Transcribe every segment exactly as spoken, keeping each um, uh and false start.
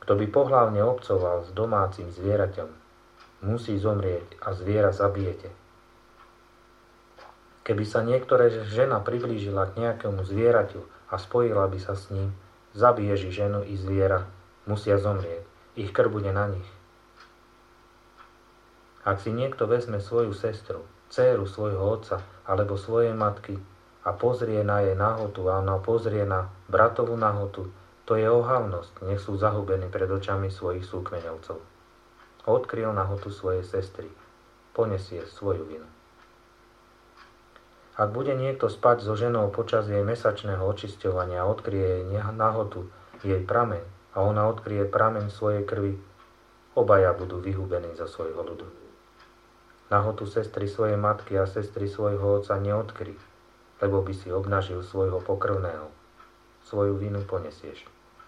Kto by pohlavne obcoval s domácim zvieraťom, musí zomrieť a zviera zabijete. Keby sa niektoré žena priblížila k nejakému zvieraťu a spojila by sa s ním, zabije ženu i zviera, musia zomrieť, ich krv bude na nich. Ak si niekto vezme svoju sestru, dcéru svojho otca alebo svojej matky a pozrie na jej nahotu a ona pozrie na bratovú nahotu, to je ohavnosť, nech sú zahubení pred očami svojich súkmeňovcov. Odkryl nahotu svojej sestry, ponesie svoju vinu. Ak bude niekto spať so ženou počas jej mesačného očisťovania a odkryje jej nahotu jej prameň a ona odkryje prameň svojej krvi, obaja budú vyhubení zo svojho ľudu. Nahotu sestry svojej matky a sestry svojho otca neodkry, lebo by si obnažil svojho pokrvného. Svoju vinu ponesieš.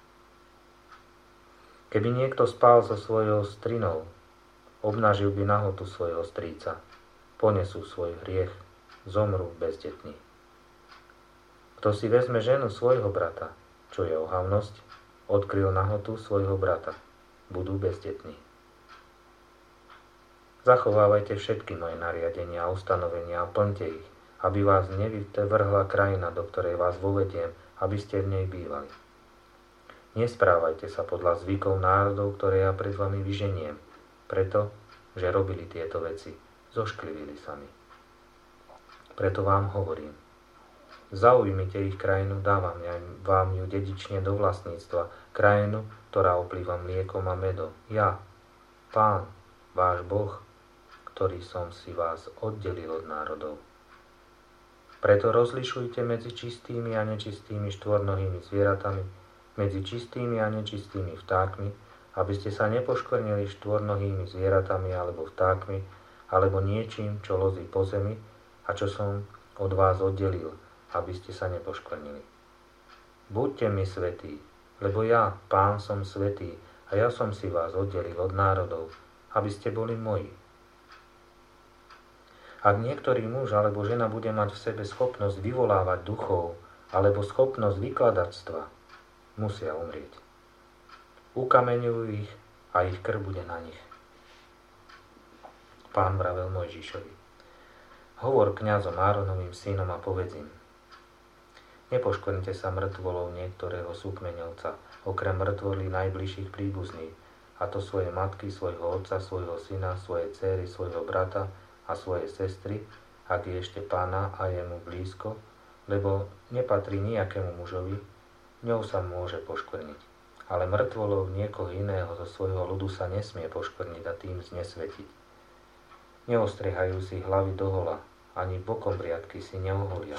Keby niekto spal so svojou strinou, obnažil by nahotu svojho strýca, ponesú svoj hriech, zomrú bezdetní. Kto si vezme ženu svojho brata, čo je ohavnosť, odkryl nahotu svojho brata, budú bezdetní. Zachovávajte všetky moje nariadenia a ustanovenia a plňte ich, aby vás nevyvrhla krajina, do ktorej vás vovediem, aby ste v nej bývali. Nesprávajte sa podľa zvykov národov, ktoré ja pred vami vyženiem, preto, že robili tieto veci, zošklivili sa mi. Preto vám hovorím, zaujmite ich krajinu, dávam vám ju dedične do vlastníctva, krajinu, ktorá oplýva mliekom a medom. Ja, Pán, váš Boh, ktorý som si vás oddelil od národov. Preto rozlišujte medzi čistými a nečistými štvornohými zvieratami, medzi čistými a nečistými vtákmi, aby ste sa nepoškvrnili štvornohými zvieratami alebo vtákmi, alebo niečím, čo lozí po zemi a čo som od vás oddelil, aby ste sa nepoškvrnili. Buďte mi svätí, lebo ja, Pán, som svätý a ja som si vás oddelil od národov, aby ste boli moji. Ak niektorý muž alebo žena bude mať v sebe schopnosť vyvolávať duchov alebo schopnosť vykladactva, musia umrieť. Ukameňujú ich a ich krv bude na nich. Pán vravel Mojžišovi: Hovor kňazom Áronovým synom a povedz im: Nepoškvrnite sa mŕtvolou niektorého súkmeňovca, okrem mŕtvolí najbližších príbuzných, a to svoje matky, svojho otca, svojho syna, svojej céry, svojho brata a svojej sestry, ak je ešte pána a je mu blízko, lebo nepatrí nejakému mužovi, ňou sa môže poškvrniť. Ale mŕtvolou niekoho iného zo svojho ľudu sa nesmie poškvrniť a tým znesvetiť. Neostriehajú si hlavy dohola, ani bokom briadky si neoholia.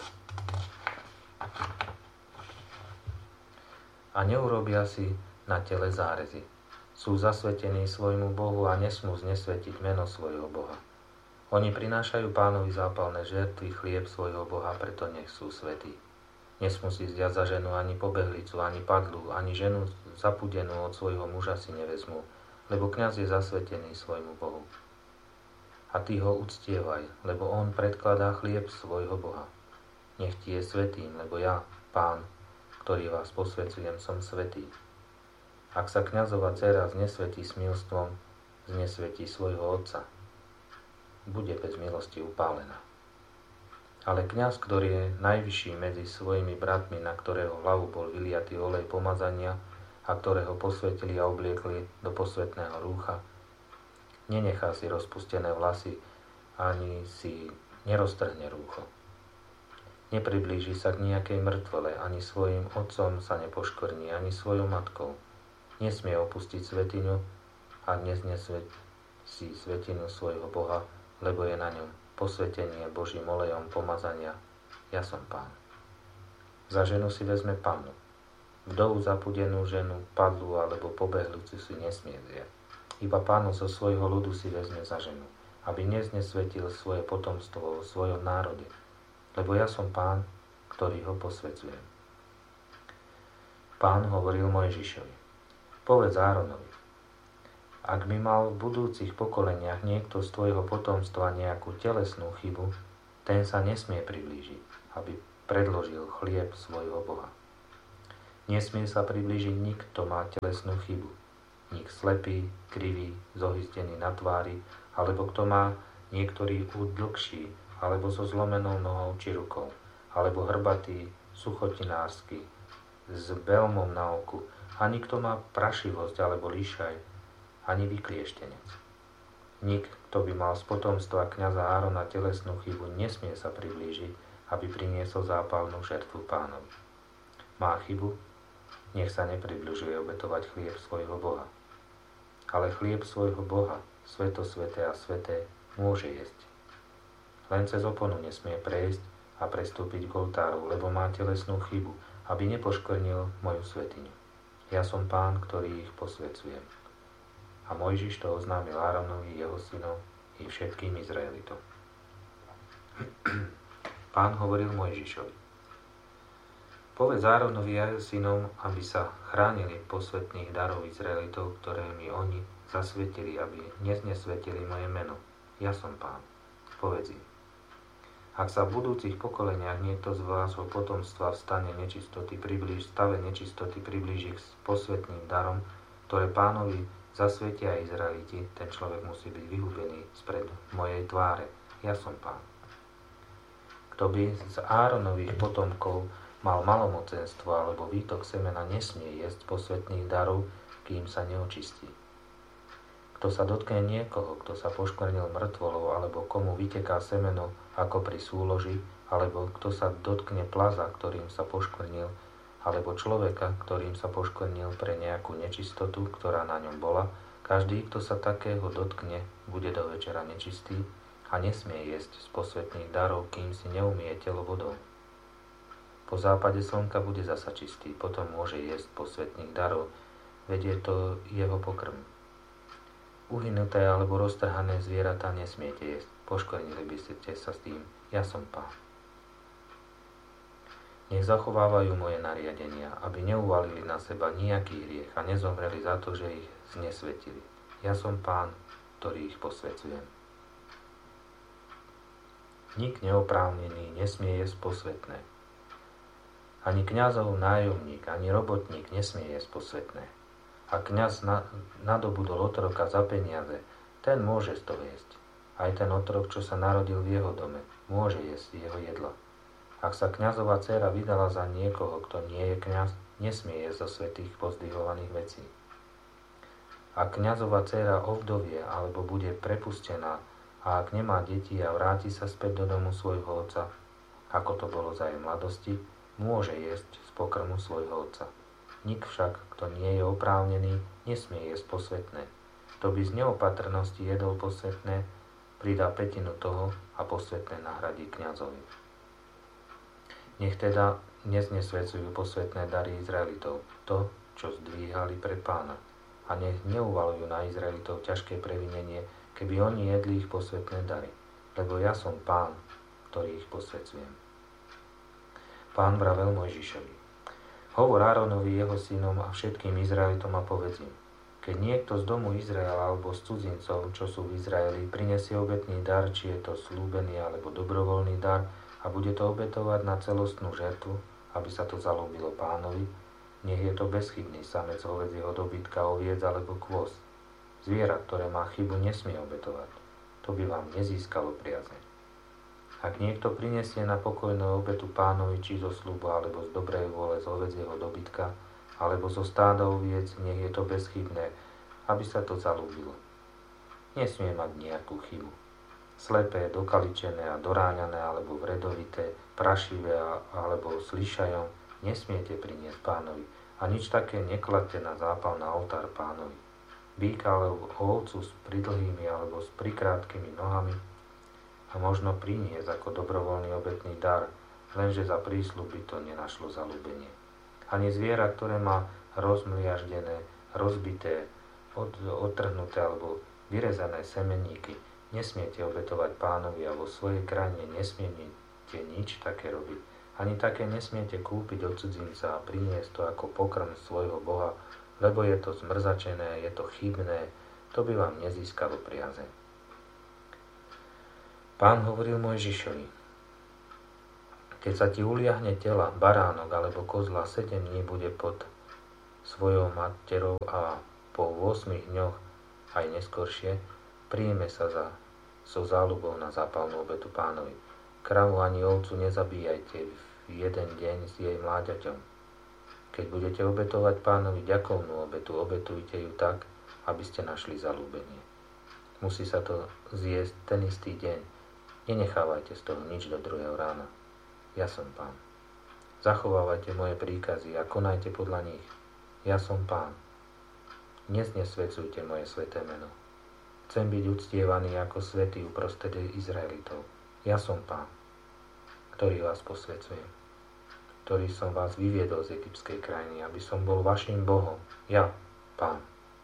A neurobia si na tele zárezy. Sú zasvetení svojmu Bohu a nesmú znesvetiť meno svojho Boha. Oni prinášajú Pánovi zápalné žertvy, chlieb svojho Boha, preto nech sú svätí. Nesmú si vziať za ženu ani pobehlicu, ani padlu, ani ženu zapudenú od svojho muža si nevezmú, lebo kňaz je zasvetený svojmu Bohu. A ty ho uctievaj, lebo on predkladá chlieb svojho Boha. Nech ti je svätým, lebo ja, Pán, ktorý vás posväcujem, som svätý. Ak sa kňazova dcéra znesvetí smilstvom, znesvetí svojho otca. Bude bez milosti upálená. Ale kňaz, ktorý je najvyšší medzi svojimi bratmi, na ktorého hlavu bol vyliatý olej pomazania a ktorého posvetili a obliekli do posvätného rúcha, nenechá si rozpustené vlasy, ani si neroztrhne rúcho. Nepriblíži sa k nejakej mŕtvole, ani svojim otcom sa nepoškvrní, ani svojou matkou. Nesmie opustiť svetiňu a neznesveť si svetinu svojho Boha, lebo je na ňom posvetenie Božím olejom pomazania. Ja som Pán. Za ženu si vezme pannu. Vdovu zapudenú ženu, padlu alebo pobehľúcu si nesmie vziať. Iba Pánu zo svojho ľudu si vezme za ženu, aby neznesvetil svoje potomstvo vo svojom národe, lebo ja som Pán, ktorý ho posväcujem. Pán hovoril Mojžišovi: Povedz Áronovi, ak by mal v budúcich pokoleniach niekto z tvojho potomstva nejakú telesnú chybu, ten sa nesmie priblížiť, aby predložil chlieb svojho Boha. Nesmie sa priblížiť nikto, kto má telesnú chybu, nik slepý, krivý, zohyzdený na tvári, alebo kto má niektorý úd dlhší, alebo so zlomenou nohou či rukou, alebo hrbatý, suchotinársky, s belmom na oku, ani kto má prašivosť alebo líšaj, ani vyklieštenec. Nik, kto by mal z potomstva kňaza Árona telesnú chybu, nesmie sa priblížiť, aby priniesol zápalnú žertvu Pánovi. Má chybu? Nech sa nepribližuje obetovať chlieb svojho Boha. Ale chlieb svojho Boha, sveto sveté a sveté, môže jesť. Len cez oponu nesmie prejsť a prestúpiť k oltáru, lebo má telesnú chybu, aby nepoškvrnil moju svetiňu. Ja som Pán, ktorý ich posväcujem. A Mojžiš to oznámil Áronovi, jeho synom i všetkým Izraelitom. Pán hovoril Mojžišovi: Povedz Áronovi a jeho synom, aby sa chránili posvätných darov Izraelitov, ktoré mi oni zasvetili, aby neznesvetili moje meno. Ja som Pán. Povedz im: Ak sa v budúcich pokoleniach niekto z vášho potomstva v stane nečistoty priblíž, stave nečistoty priblíži k posvätným darom, ktoré Pánovi zasvetia Izraeliti, ten človek musí byť vyhubený spred mojej tváre. Ja som Pán. Kto by z Áronových potomkov mal malomocenstvo alebo výtok semena, nesmie jesť posvätných darov, kým sa neočistí. Kto sa dotkne niekoho, kto sa poškvrnil mŕtvolou, alebo komu vyteká semeno ako pri súloži, alebo kto sa dotkne plaza, ktorým sa poškvrnil, alebo človeka, ktorým sa poškvrnil pre nejakú nečistotu, ktorá na ňom bola, každý, kto sa takého dotkne, bude do večera nečistý a nesmie jesť z posvätných darov, kým si neumie telo vodou. Po západe slnka bude zasa čistý, potom môže jesť posvätných darov, veď je to jeho pokrm. Uhynuté alebo roztrhané zvieratá nesmiete jesť, poškvrnili by ste sa s tým, ja som Pán. Nech zachovávajú moje nariadenia, aby neuvalili na seba nejaký hriech a nezomreli za to, že ich znesvetili. Ja som Pán, ktorý ich posväcujem. Nik neoprávnený nesmie jesť posvätné. Ani kňazov nájomník, ani robotník nesmie jesť posvätné. A kňaz na, nadobudol otroka za peniaze, ten môže z toho jesť. Aj ten otrok, čo sa narodil v jeho dome, môže jesť jeho jedlo. Ak sa kňazová dcéra vydala za niekoho, kto nie je kňaz, nesmie jesť zo svätých pozdvihovaných vecí. Ak kňazová dcéra ovdovie alebo bude prepustená, a ak nemá deti a vráti sa späť do domu svojho otca, ako to bolo za jej mladosti, môže jesť z pokrmu svojho otca. Nik však, kto nie je oprávnený, nesmie jesť posvätné. Kto by z neopatrnosti jedol posvätné, pridá pätinu toho a posvätné nahradí kňazovi. Nech teda neznesvedcujú posvätné dary Izraelitov, to, čo zdvíhali pred Pána, a nech neuvalujú na Izraelitov ťažké previnenie, keby oni jedli ich posvätné dary, lebo ja som Pán, ktorý ich posväcujem. Pán vravel Mojžišovi: Hovor Áronovi, jeho synom a všetkým Izraelitom a povedz im: Keď niekto z domu Izraela alebo z cudzincov, čo sú v Izraeli, prinesie obetný dar, či je to slúbený alebo dobrovoľný dar, a bude to obetovať na celostnú žertvu, aby sa to zalúbilo Pánovi, nech je to bezchybný samec hovädzieho dobytka, oviec alebo kôz. Zviera, ktoré má chybu, nesmie obetovať. To by vám nezískalo priazeň. Ak niekto prinesie na pokojnú obetu Pánovi, či zo sľubu, alebo z dobrej vôle z hovädzieho dobytka, alebo zo stáda oviec, nech je to bezchybné, aby sa to zalúbilo. Nesmie mať nejakú chybu. Slepé, dokaličené a doráňané, alebo vredovité, prašivé alebo slyšajom, nesmiete priniesť Pánovi a nič také nekladte na zápal na oltár Pánovi. Býka alebo ovcu s pridlhými alebo s prikrátkými nohami a možno priniesť ako dobrovoľný obetný dar, lenže za prísľub by to nenašlo zalúbenie. Ani zviera, ktoré má rozmliaždené, rozbité, od, odtrhnuté alebo vyrezané semeníky, nesmiete obetovať Pánovi a vo svojej krajine nesmiete nič také robiť. Ani také nesmiete kúpiť od cudzinca a priniesť to ako pokrm svojho Boha, lebo je to zmrzačené, je to chybné, to by vám nezískalo priazeň. Pán hovoril Mojžišovi: Keď sa ti uliahne tela, baránok alebo kozla, sedem dní bude pod svojou materou a po ôsmich dňoch aj neskoršie, príjme sa za, so záľubou na zápalnú obetu Pánovi. Kravu ani ovcu nezabíjajte v jeden deň s jej mláďaťom. Keď budete obetovať Pánovi ďakovnú obetu, obetujte ju tak, aby ste našli zaľúbenie. Musí sa to zjesť ten istý deň. Nenechávajte z toho nič do druhého rána. Ja som Pán. Zachovávajte moje príkazy a konajte podľa nich. Ja som Pán. Dnes nesvecujte moje sväté meno. Chcem byť uctievaný ako svätý uprostred Izraelitov. Ja som Pán, ktorý vás posvecujem, ktorý som vás vyviedol z egyptskej krajiny, aby som bol vašim Bohom. Ja, Pán.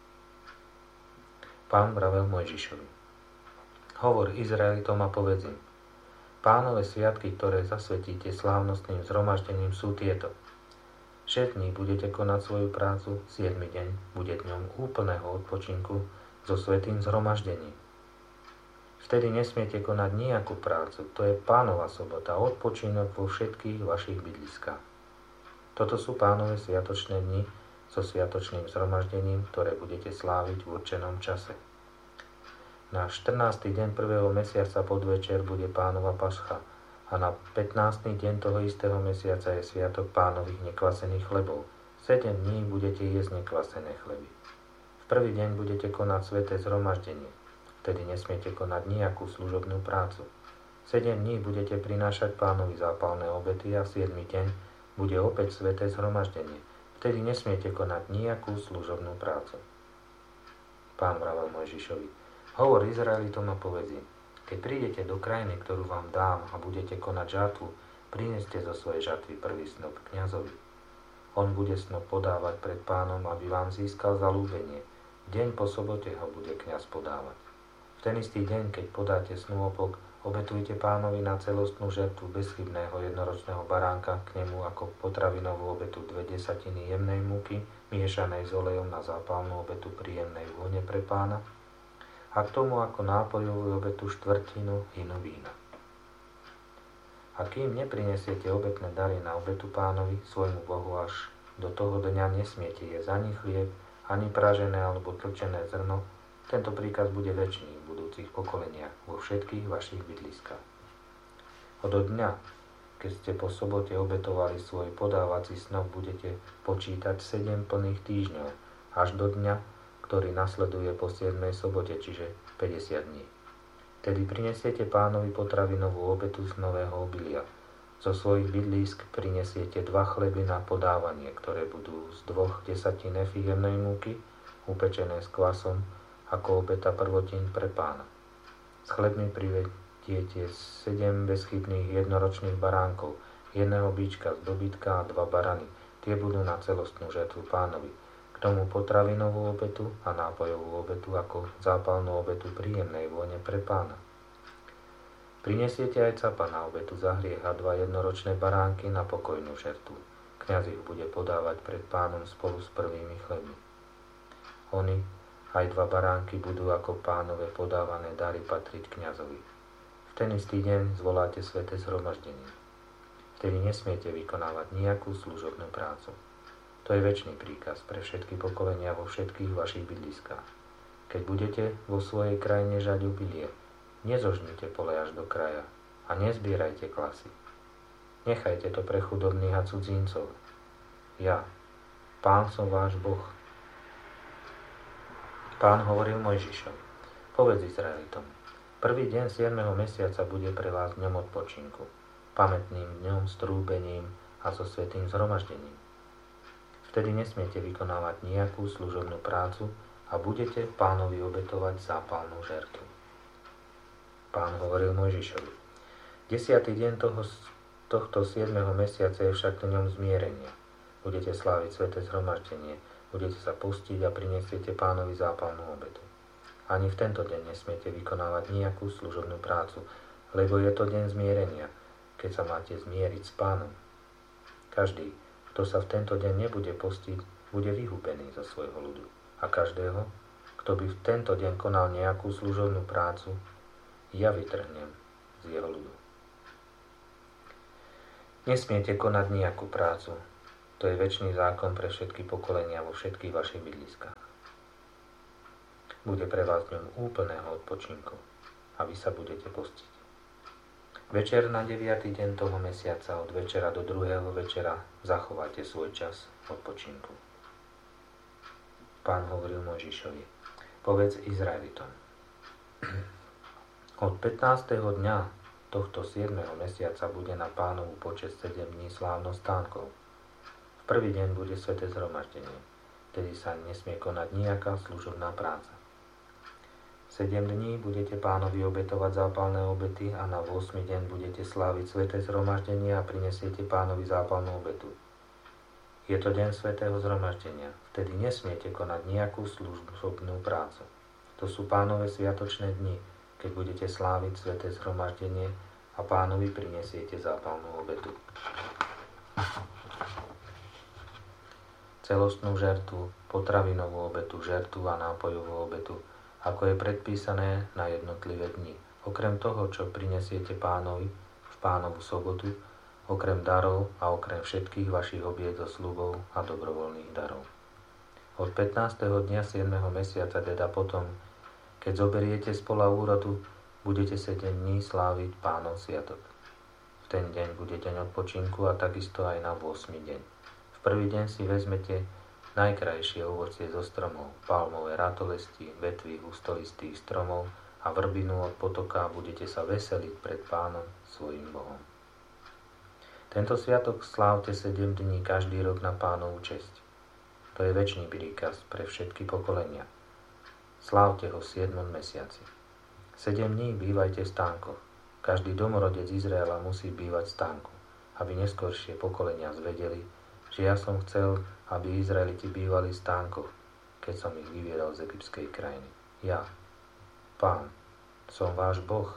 Pán vravel Mojžišovi: Hovor Izraelitom a povedz im: Pánove sviatky, ktoré zasvetíte slávnostným zhromaždením, sú tieto. šesť dní budete konať svoju prácu, siedmy deň bude dňom úplného odpočinku so svätým zhromaždením. Vtedy nesmiete konať nejakú prácu, to je Pánova sobota, odpočinok vo všetkých vašich bydliskách. Toto sú Pánove sviatočné dni so sviatočným zhromaždením, ktoré budete sláviť v určenom čase. Na štrnásty deň prvého mesiaca podvečer bude Pánova pascha a na pätnásty deň toho istého mesiaca je sviatok Pánových nekvasených chlebov. sedem dní budete jesť nekvasené chleby. V prvý deň budete konať sväté zhromaždenie. Vtedy nesmiete konať nejakú služobnú prácu. sedem dní budete prinášať Pánovi zápalné obety a siedmy deň bude opäť sväté zhromaždenie. Vtedy nesmiete konať nejakú služobnú prácu. Pán vravel Mojžišovi: Hovor Izraelitom a povedz im: Keď prídete do krajiny, ktorú vám dám a budete konať žatvu, prineste zo svojej žatvy prvý snop kňazovi. On bude snop podávať pred Pánom, aby vám získal zaľúbenie. Deň po sobote ho bude kňaz podávať. V ten istý deň, keď podáte snúopok, obetujte Pánovi na celostnú žertvu bezchybného jednoročného baránka, k nemu ako potravinovú obetu dve desatiny jemnej múky, miešanej s olejom na zápalnú obetu príjemnej vône pre Pána, a k tomu ako nápojovú obetu štvrtinu hinu vína. A kým neprinesiete obetné dary na obetu Pánovi, svojmu Bohu, až do toho dňa nesmiete jesť ani chlieb, ani pražené alebo tlčené zrno. Tento príkaz bude večný v budúcich pokoleniach vo všetkých vašich bydliskách. Od dňa, keď ste po sobote obetovali svoj podávací snop, budete počítať sedem plných týždňov, až do dňa, ktorý nasleduje po siedmej sobote, čiže päťdesiat dní. Tedy prinesiete Pánovi potravinovú obetu z nového obilia. Zo svojich bydlísk prinesiete dva chleby na podávanie, ktoré budú z dvoch desatín efy jemnej múky, upečené s kvasom, ako obeta prvotín pre Pána. S chlebmi privediete sedem bezchybných jednoročných baránkov, jedného bíčka z dobytka a dva barany. Tie budú na celostnú žetvu Pánovi. K tomu potravinovú obetu a nápojovú obetu ako zápalnú obetu príjemnej vône pre Pána. Prinesiete aj capa na obetu za hriech a dva jednoročné baránky na pokojnú žertvu. Kňaz ich bude podávať pred Pánom spolu s prvými chlebmi. Oni, aj dva baránky, budú ako Pánove podávané dary patriť kňazovi. V ten istý deň zvoláte sväté zhromaždenie. Vtedy nesmiete vykonávať nejakú služobnú prácu. To je večný príkaz pre všetky pokolenia vo všetkých vašich bydliskách. Keď budete vo svojej krajine žať obilie, nezožnite pole až do kraja a nezbierajte klasy. Nechajte to pre chudobných a cudzincov. Ja, Pán som váš Boh. Pán hovoril Mojžišovi: Povedz Izraelitom: Prvý deň siedmeho mesiaca bude pre vás dňom odpočinku, pamätným dňom s trúbením a so svätým zhromaždením. Vtedy nesmiete vykonávať nejakú služobnú prácu a budete Pánovi obetovať zápalnú žertvu. Pán hovoril Mojžišovi: Desiatý deň toho, tohto siedmeho mesiaca je však dňom zmierenia. Budete sláviť sväté zhromaždenie, budete sa postiť a prinesiete Pánovi zápalnú obetu. Ani v tento deň nesmiete vykonávať nejakú služobnú prácu, lebo je to deň zmierenia, keď sa máte zmieriť s Pánom. Každý, kto sa v tento deň nebude postiť, bude vyhubený zo svojho ľudu. A každého, kto by v tento deň konal nejakú služobnú prácu, ja vytrhnem z jeho ľudu. Nesmiete konať nejakú prácu. To je večný zákon pre všetky pokolenia vo všetkých vašich bydliskách. bude pre vás dňom úplného odpočinku a vy sa budete postiť. Večer na deviaty deň toho mesiaca od večera do druhého večera zachovajte svoj čas odpočinku. Pán hovoril Mojžišovi: povedz Izraelitom: od pätnásteho dňa tohto siedmeho mesiaca bude na Pánovu počesť sedem dní slávnosť stánkov. V prvý deň bude sväté zhromaždenie, tedy sa nesmie konať nejaká služobná práca. Sedem dní budete Pánovi obetovať zápalné obety a na ôsmy deň budete sláviť sväté zhromaždenie a prinesiete Pánovi zápalnú obetu. Je to deň svätého zhromaždenia, vtedy nesmiete konať nejakú služobnú prácu. To sú Pánove sviatočné dni, keď budete sláviť sväté zhromaždenie a Pánovi prinesiete zápalnú obetu. Celostnú žertvu, potravinovú obetu, žertvu a nápojovú obetu, ako je predpísané na jednotlivé dni. Okrem toho, čo prinesiete Pánovi v Pánovu sobotu, okrem darov a okrem všetkých vašich obied zo sľubov a dobrovoľných darov. Od pätnásteho dňa siedmeho mesiaca, teda potom, keď zoberiete z pola úrodu, budete sedem dní sláviť Pánov sviatok. V ten deň bude deň odpočinku a takisto aj na ôsmy deň. V prvý deň si vezmete najkrajšie ovocie zo stromov, palmové ratolesti, vetvy hustolistých stromov a vrbinu od potoka a budete sa veseliť pred Pánom svojim Bohom. Tento sviatok slávte sedem dní každý rok na Pánovu česť. To je večný príkaz pre všetky pokolenia. Slávte ho v siedmom mesiaci. Sedem dní bývajte v stánkoch. Každý domorodec Izraela musí bývať v stánku, aby neskoršie pokolenia zvedeli, že ja som chcel, aby Izraeliti bývali v stánkoch, keď som ich vyviedol z egyptskej krajiny. Ja, Pán, som váš Boh.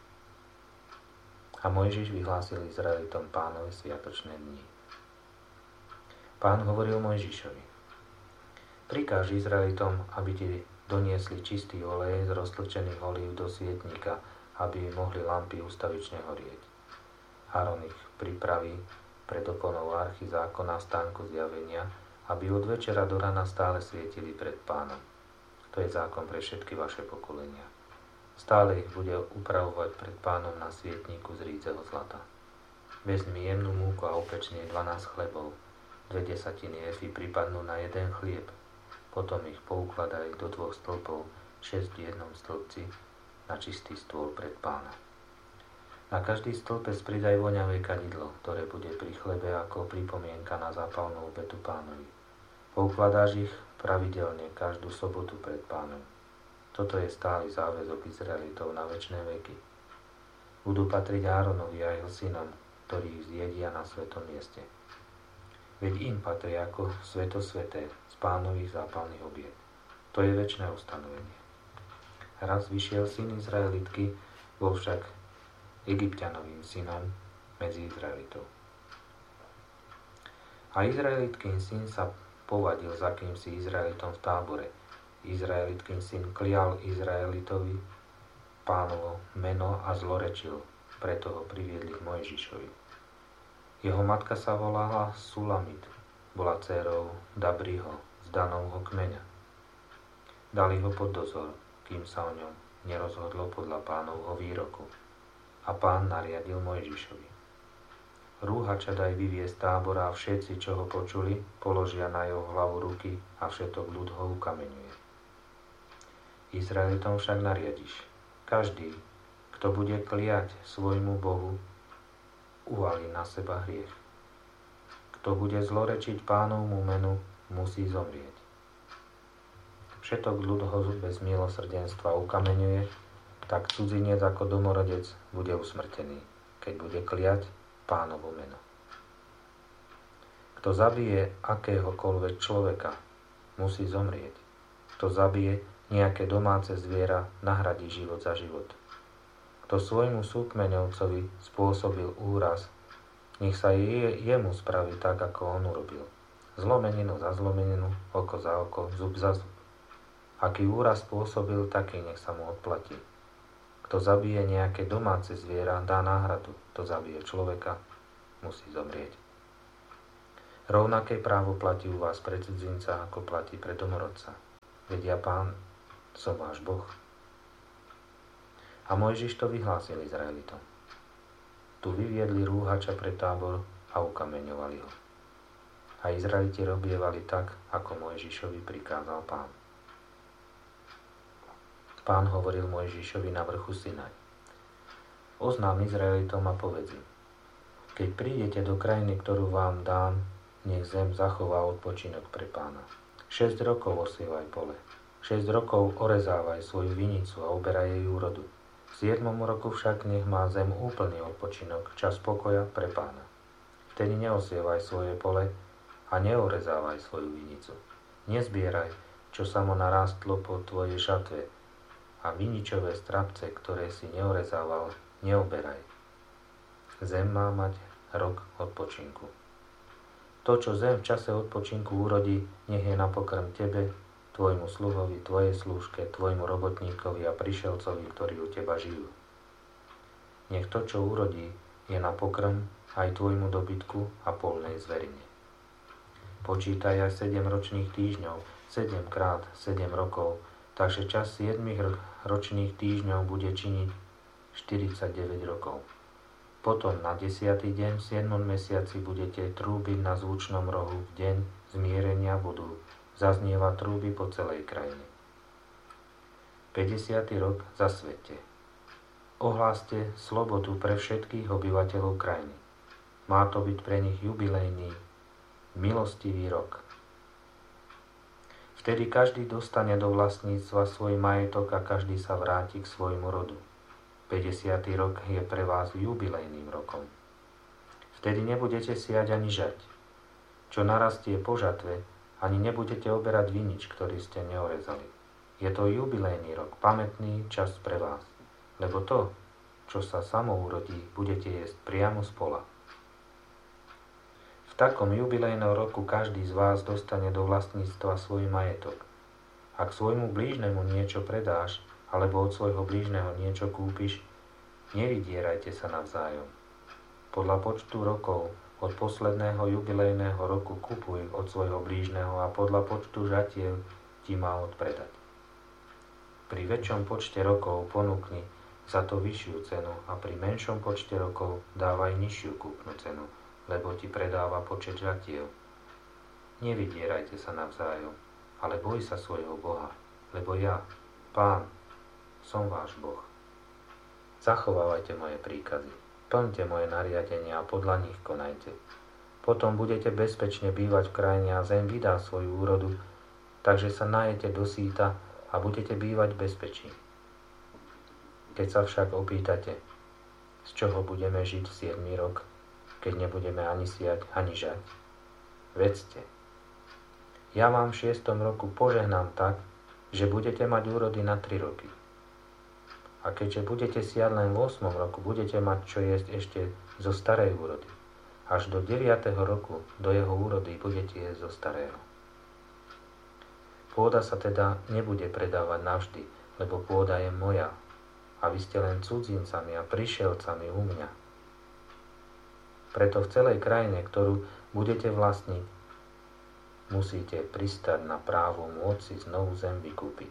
A Mojžiš vyhlásil Izraelitom Pánove sviatočné dni. Pán hovoril Mojžišovi: prikáž Izraelitom, aby ti doniesli čistý olej z roztlčených olív do svietnika, aby mohli lampy ustavične horieť. Áron ich pripraví pred oponou archy zákona v stánku zjavenia, aby od večera do rana stále svietili pred Pánom. To je zákon pre všetky vaše pokolenia. Stále ich bude upravovať pred Pánom na svietniku z rídzeho zlata. Vezmi jemnú múku a upečne dvanásť chlebov, dve desatiny efy pripadnú na jeden chlieb, potom ich poukladaj do dvoch stĺpov, šesť v jednom stĺpci, na čistý stôl pred Pána. Na každý stĺpec pridaj voňavé kadidlo, ktoré bude pri chlebe ako pripomienka na zápalnú obetu Pánovi. Poukladáš ich pravidelne každú sobotu pred Pánom. Toto je stály záväzok Izraelitov na večné veky. Budú patriť Áronovi a jeho synom, ktorí ich zjedia na svetom mieste. Veď im patrí ako sveto sveté z Pánových zápalných obied. To je večné ustanovenie. Raz vyšiel syn Izraelitky, bol však Egypťanovým synom medzi Izraelitov. A Izraelitkin syn sa povadil za kýmsi Izraelitom v tábore. Izraelitkin syn klial Izraelitovi Pánovo meno a zlorečil, preto ho priviedli k Mojžišovi. Jeho matka sa volala Sulamit, bola dcérou Dabriho z Danovho kmeňa. Dali ho pod dozor, kým sa o ňom nerozhodlo podľa Pánovho výroku. A Pán nariadil Mojžišovi: rúhača daj vyviesť tábora a všetci, čo ho počuli, položia na jeho hlavu ruky a všetok ľud ho ukameňuje. Izraelitom však nariadiš: každý, kto bude kliať svojmu Bohu, uvalí na seba hriech. Kto bude zlorečiť Pánovmu menu, musí zomrieť. Všetok ľud ho bez milosrdenstva ukameňuje, tak cudzinec ako domorodec bude usmrtený, keď bude kliať Pánovo meno. Kto zabije akéhokoľvek človeka, musí zomrieť. Kto zabije nejaké domáce zviera, nahradí život za život. Kto svojmu súkmeňovcovi spôsobil úraz, nech sa je, jemu spraví tak, ako on urobil. Zlomeninu za zlomeninu, oko za oko, zub za zub. Aký úraz spôsobil, taký nech sa mu odplatí. Kto zabije nejaké domáce zviera, dá náhradu. Kto zabije človeka, musí zomrieť. Rovnaké právo platí u vás pre cudzinca, ako platí pre domorodca. Veď ja Pán som váš Boh. A Mojžiš to vyhlásil Izraelitom. Tu vyviedli rúhača pre tábor a ukameňovali ho. A Izraeliti robievali tak, ako Mojžišovi prikázal Pán. Pán hovoril Mojžišovi na vrchu Sinaj. Oznám Izraelitom a povedz im, keď prídete do krajiny, ktorú vám dám, nech zem zachová odpočinok pre Pána. Šesť rokov osievaj pole, šesť rokov orezávaj svoju vinicu a uberaj jej úrodu. V siedmom roku však nech má zem úplný odpočinok, čas pokoja pre Pána. Vtedy neosievaj svoje pole a neorezávaj svoju vinicu. Nezbieraj, čo samo narástlo po tvojej šatve, a viničové strapce, ktoré si neorezával, neoberaj. Zem má mať rok odpočinku. To, čo zem v čase odpočinku urodí, nech je na pokrm tebe, tvojmu sluhovi, tvojej slúžke, tvojmu robotníkovi a prišelcovi, ktorí u teba žijú. Nech to, čo urodí, je na pokrm aj tvojmu dobytku a polnej zverine. Počítaj aj sedem ročných týždňov, sedem krát sedem rokov, takže čas siedmich ročných týždňov bude činiť štyridsaťdeväť rokov. Potom na desiatý deň v siedmom mesiaci budete trúbiť na zvučnom rohu, v deň zmierenia budú zaznievať trúby po celej krajine. päťdesiaty rok zasvete. Ohláste slobodu pre všetkých obyvateľov krajiny. Má to byť pre nich jubilejný, milostivý rok. Vtedy každý dostane do vlastníctva svoj majetok a každý sa vráti k svojmu rodu. päťdesiaty rok je pre vás jubilejným rokom. Vtedy nebudete siať ani žať. Čo narastie po žatve, ani nebudete oberať vinič, ktorý ste neorezali. Je to jubilejný rok, pamätný čas pre vás, lebo to, čo sa samo urodí, budete jesť priamo z pola. V takom jubilejnom roku každý z vás dostane do vlastníctva svoj majetok. Ak svojmu blížnemu niečo predáš, alebo od svojho blížneho niečo kúpiš, nevydierajte sa navzájom. Podľa počtu rokov od posledného jubilejného roku kupuj od svojho blížneho a podľa počtu žatiel ti má odpredať. Pri väčšom počte rokov ponúkni za to vyššiu cenu a pri menšom počte rokov dávaj nižšiu kúpnu cenu, lebo ti predáva počet žatiel. Nevydierajte sa navzájom, ale boj sa svojho Boha, lebo ja, Pán, som váš Boh. Zachovávajte moje príkazy, plňte moje nariadenia a podľa nich konajte. Potom budete bezpečne bývať v krajine a zem vydá svoju úrodu, takže sa najete do síta a budete bývať v bezpečí. Keď sa však opýtate, z čoho budeme žiť siedmy rok, keď nebudeme ani siať, ani žať, vedzte. Ja vám v šiestom roku požehnám tak, že budete mať úrody na tri roky. A keďže budete siať len v ôsmom roku, budete mať čo jesť ešte zo starej úrody. Až do deviateho roku do jeho úrody budete jesť zo starého. Pôda sa teda nebude predávať navždy, lebo pôda je moja a vy ste len cudzincami a prišielcami u mňa. Preto v celej krajine, ktorú budete vlastniť, musíte pristať na právo môcť si znovu zem vykúpiť.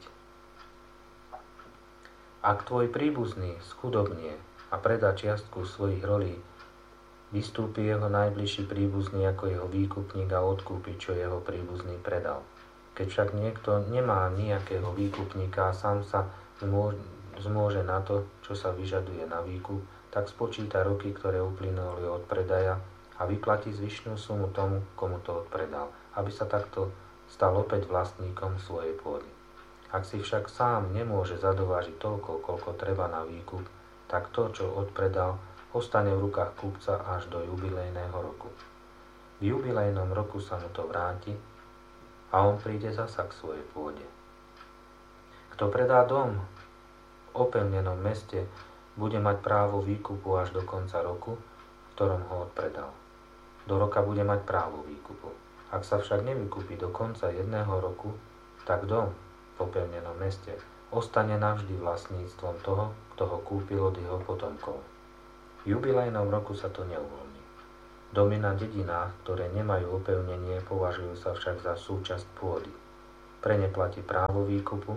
Ak tvoj príbuzný schudobnie a predá čiastku svojich rolí, vystúpi jeho najbližší príbuzný ako jeho výkupník a odkúpi, čo jeho príbuzný predal. Keď však niekto nemá nejakého výkupníka a sám sa zmôže na to, čo sa vyžaduje na výkup, tak spočíta roky, ktoré uplynuli od predaja a vyplatí zvyšnú sumu tomu, komu to odpredal, aby sa takto stal opäť vlastníkom svojej pôdy. Ak si však sám nemôže zadovážiť toľko, koľko treba na výkup, tak to, čo odpredal, ostane v rukách kupca až do jubilejného roku. V jubilejnom roku sa mu to vráti a on príde zasa k svojej pôde. Kto predá dom v opevnenom meste, bude mať právo výkupu až do konca roku, v ktorom ho odpredal. Do roka bude mať právo výkupu. Ak sa však nevykúpi do konca jedného roku, tak dom v opevnenom meste ostane navždy vlastníctvom toho, kto ho kúpil od jeho potomkov. V jubilejnom roku sa to neuvoľní. Domy na dedinách, ktoré nemajú opevnenie, považujú sa však za súčasť pôdy. Pre ne platí právo výkupu a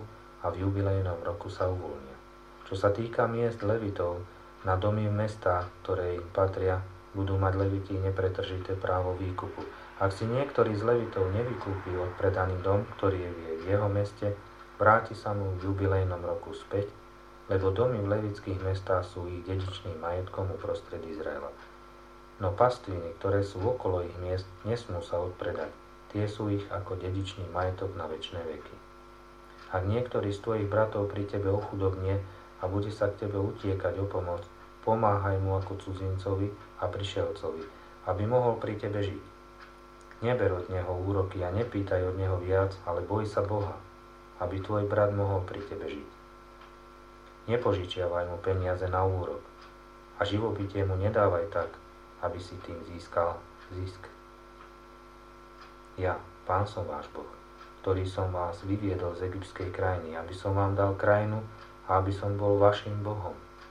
a v jubilejnom roku sa uvoľnia. Čo sa týka miest levitov, na domy v mestách, ktoré im patria, budú mať leviti nepretržité právo výkupu. Ak si niektorý z levitov nevykúpi odpredaný dom, ktorý je v jeho meste, vráti sa mu v jubilejnom roku späť, lebo domy v levických mestách sú ich dedičným majetkom uprostred Izraela. No pastviny, ktoré sú okolo ich miest, nesmú sa odpredať. Tie sú ich ako dedičný majetok na večné veky. Ak niektorý z tvojich bratov pri tebe ochudobnie a bude sa k tebe utiekať o pomoc, pomáhaj mu ako cudzincovi a prišelcovi, aby mohol pri tebe žiť. Neber od neho úroky a nepýtaj od neho viac, ale boj sa Boha, aby tvoj brat mohol pri tebe žiť. Nepožičiavaj mu peniaze na úrok a živobytie mu nedávaj tak, aby si tým získal zisk. Ja, Pán som váš Boh, ktorý som vás vyviedol z egyptskej krajiny, aby som vám dal krajinu a aby som bol vašim Bohom.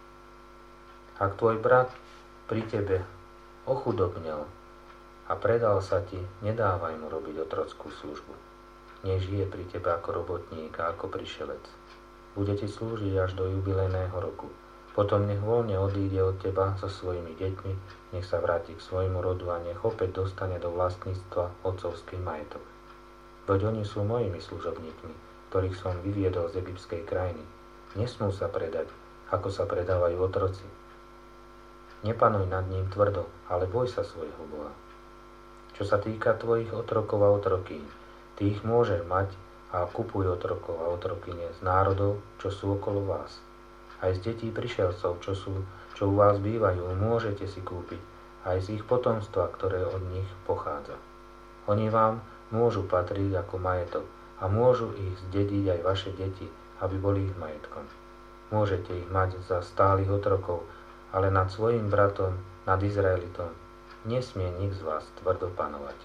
Ak tvoj brat pri tebe ochudobnel a predal sa ti, nedávaj mu robiť otrockú službu. Nech žije pri tebe ako robotník a ako prišelec. Bude ti slúžiť až do jubilejného roku. Potom nech voľne odíde od teba so svojimi deťmi, nech sa vráti k svojmu rodu a nech opäť dostane do vlastníctva otcovský majetok. Veď oni sú mojimi služobníkmi, ktorých som vyviedol z egyptskej krajiny. Nesmú sa predať, ako sa predávajú otroci. Nepanuj nad ním tvrdo, ale boj sa svojho Boha. Čo sa týka tvojich otrokov a otrokýň, ty ich môžeš mať a kupuj otrokov a otrokyne z národov, čo sú okolo vás. Aj z detí prišelcov, čo, sú, čo u vás bývajú, môžete si kúpiť, aj z ich potomstva, ktoré od nich pochádza. Oni vám môžu patriť ako majetok a môžu ich zdediť aj vaše deti, aby boli ich majetkom. Môžete ich mať za stálych otrokov, ale nad svojim bratom, nad Izraelitom, nesmie nik z vás tvrdo panovať.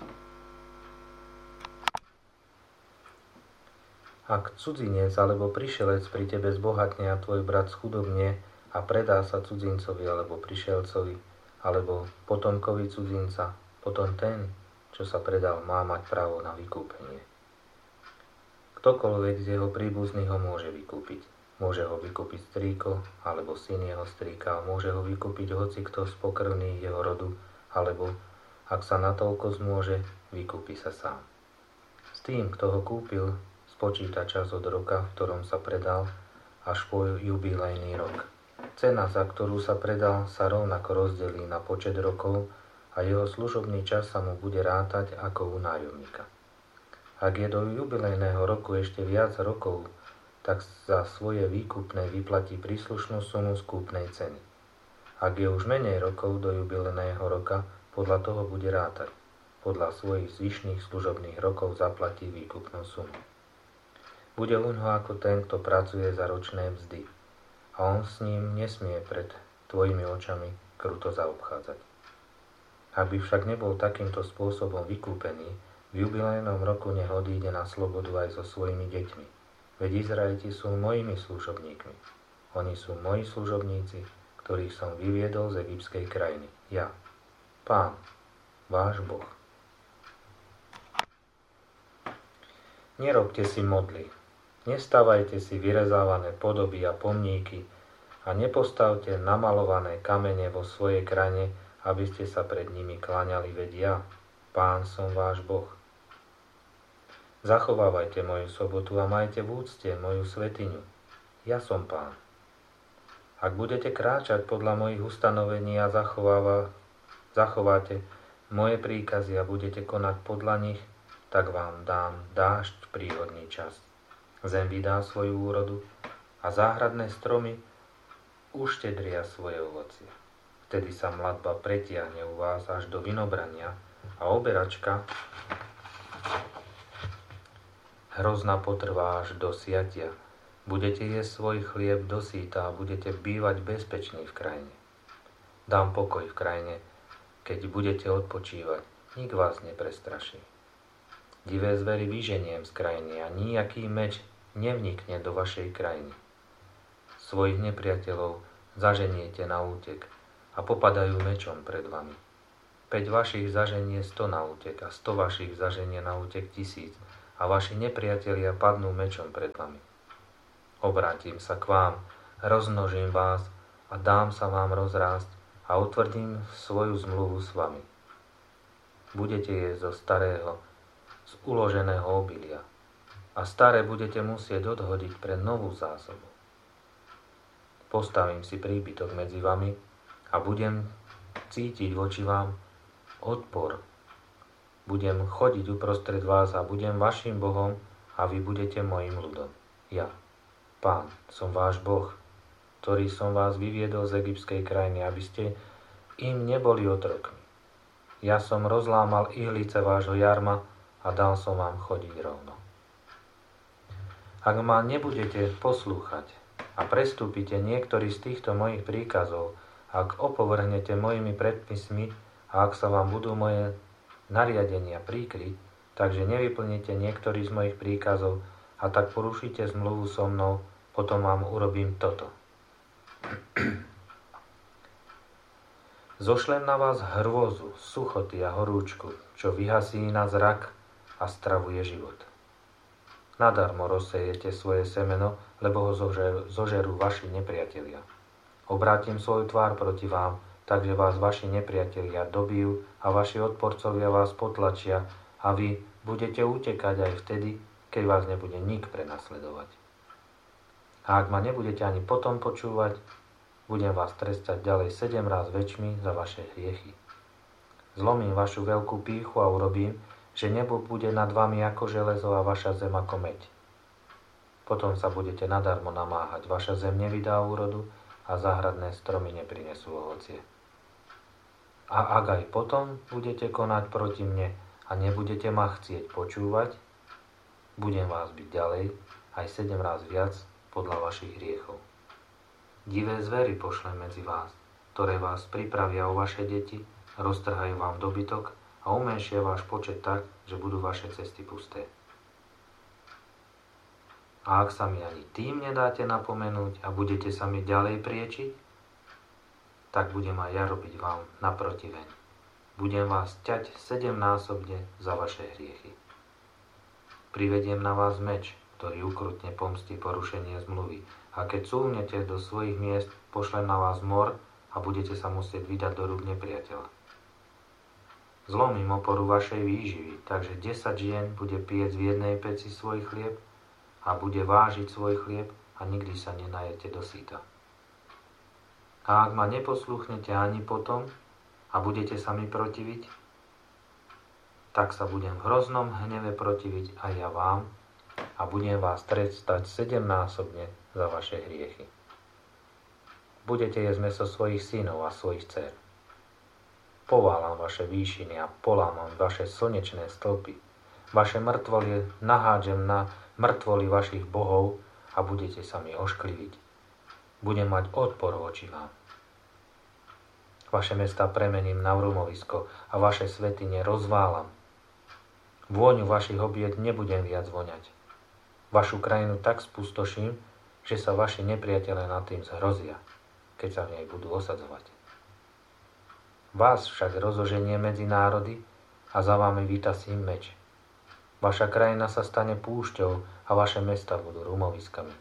Ak cudzinec alebo prišelec pri tebe zbohatne a tvoj brat schudobne a predá sa cudzincovi alebo prišelcovi alebo potomkovi cudzinca, potom ten, čo sa predal, má mať právo na vykúpenie. Ktokoľvek z jeho príbuzných ho môže vykúpiť. Môže ho vykúpiť strýko alebo syn jeho strýka, môže ho vykúpiť hocikto z pokrvných jeho rodu, alebo, ak sa natoľko zmôže, vykúpi sa sám. S tým, kto ho kúpil, spočíta čas od roka, v ktorom sa predal, až po jubilejný rok. Cena, za ktorú sa predal, sa rovnako rozdelí na počet rokov a jeho služobný čas sa mu bude rátať ako u nájomníka. Ak je do jubilejného roku ešte viac rokov, tak za svoje výkupné vyplatí príslušnú sumu z kúpnej ceny. Ak je už menej rokov do jubilejného roka, podľa toho bude rátať. Podľa svojich zvyšných služobných rokov zaplatí výkupnú sumu. Bude uňho ako ten, kto pracuje za ročné mzdy, a on s ním nesmie pred tvojimi očami kruto zaobchádzať. Ak by však nebol takýmto spôsobom vykúpený, v jubilejnom roku nech odíde na slobodu aj so svojimi deťmi. Veď Izraeliti sú mojimi služobníkmi. Oni sú moji služobníci, ktorých som vyviedol z egyptskej krajiny. Ja, Pán, váš Boh. Nerobte si modly, nestávajte si vyrezávané podoby a pomníky a nepostavte namalované kamene vo svojej krajine, aby ste sa pred nimi kláňali, veď ja, Pán, som váš Boh. Zachovávajte moju sobotu a majte v úcte moju svätyňu. Ja som Pán. Ak budete kráčať podľa mojich ustanovení a zachováva, zachováte moje príkazy a budete konať podľa nich, tak vám dám dážď v príhodný čas. Zem vydá svoju úrodu a záhradné stromy uštedria svoje ovocie. Vtedy sa mladba pretiahne u vás až do vinobrania a oberačka hrozna potrvá až do siatia. Budete jesť svoj chlieb do síta a budete bývať bezpeční v krajine. Dám pokoj v krajine, keď budete odpočívať, nik vás neprestraší. Divé zvery vyženiem z krajiny a nijaký meč nevnikne do vašej krajiny. Svojich nepriateľov zaženiete na útek a popadajú mečom pred vami. Päť vašich zaženie sto na útek a sto vašich zaženie na útek tisíc a vaši nepriatelia padnú mečom pred vami. Obrátim sa k vám, rozmnožím vás a dám sa vám rozrásť a utvrdím svoju zmluvu s vami. Budete jesť zo starého, z uloženého obilia a staré budete musieť odhodiť pre novú zásobu. Postavím si príbytok medzi vami a budem cítiť voči vám odpor. Budem chodiť uprostred vás a budem vašim Bohom a vy budete mojim ľudom. Ja, Pán, som váš Boh, ktorý som vás vyviedol z egyptskej krajiny, aby ste im neboli otrokmi. Ja som rozlámal ihlice vášho jarma a dal som vám chodiť rovno. Ak ma nebudete poslúchať a prestúpite niektorý z týchto mojich príkazov, ak opovrhnete mojimi predpismi a ak sa vám budú moje nariadenia príkryť, takže nevyplníte niektorý z mojich príkazov a tak porušíte zmluvu so mnou, potom vám urobím toto. Zošlem na vás hrôzu, suchoty a horúčku, čo vyhasí na zrak a stravuje život. Nadarmo rozsejete svoje semeno, lebo ho zožerú, zožerú vaši nepriatelia. Obrátim svoju tvár proti vám, takže vás vaši nepriatelia dobijú a vaši odporcovia vás potlačia a vy budete utekať aj vtedy, keď vás nebude nik prenasledovať. A ak ma nebudete ani potom počúvať, budem vás trestať ďalej sedem raz väčšmi za vaše hriechy. Zlomím vašu veľkú pýchu a urobím, že nebo bude nad vami ako železo a vaša zem ako meď. Potom sa budete nadarmo namáhať, vaša zem nevydá úrodu a záhradné stromy neprinesú ovocie. A ak aj potom budete konať proti mne a nebudete ma chcieť počúvať, budem vás byť ďalej aj sedem raz viac podľa vašich hriechov. Divé zvery pošlem medzi vás, ktoré vás pripravia o vaše deti, roztrhajú vám dobytok a umenšia váš počet tak, že budú vaše cesty pusté. A ak sa mi ani tým nedáte napomenúť a budete sa mi ďalej priečiť, tak budem aj ja robiť vám naprotiveň. Budem vás ťať sedemnásobne za vaše hriechy. Privediem na vás meč, ktorý ukrutne pomstí porušenie zmluvy. A keď súhnete do svojich miest, pošlem na vás mor a budete sa musieť vydať do rúk nepriateľa. Zlomím oporu vašej výživy, takže desať žien bude piec v jednej peci svoj chlieb a bude vážiť svoj chlieb a nikdy sa nenajete do síta. A ak ma neposluchnete ani potom a budete sa mi protiviť, tak sa budem v hroznom hneve protiviť aj ja vám a budem vás trestať sedemnásobne za vaše hriechy. Budete jesť mäso svojich synov a svojich dcér. Poválam vaše výšiny a polámam vaše slnečné stĺpy. Vaše mŕtvolie nahádžem na mŕtvoly vašich bohov a budete sa mi oškliviť. Budem mať odpor voči vám. Vaše mestá premením na rumovisko a vaše svätyne rozválam. Vôňu vašich obied nebudem viac voňať. Vašu krajinu tak spustoším, že sa vaši nepriatelia nad tým zhrozia, keď sa v nej budú osadzovať. Vás však rozoženie medzi národy a za vami vytasím meč. Vaša krajina sa stane púšťou a vaše mesta budú rumoviskami.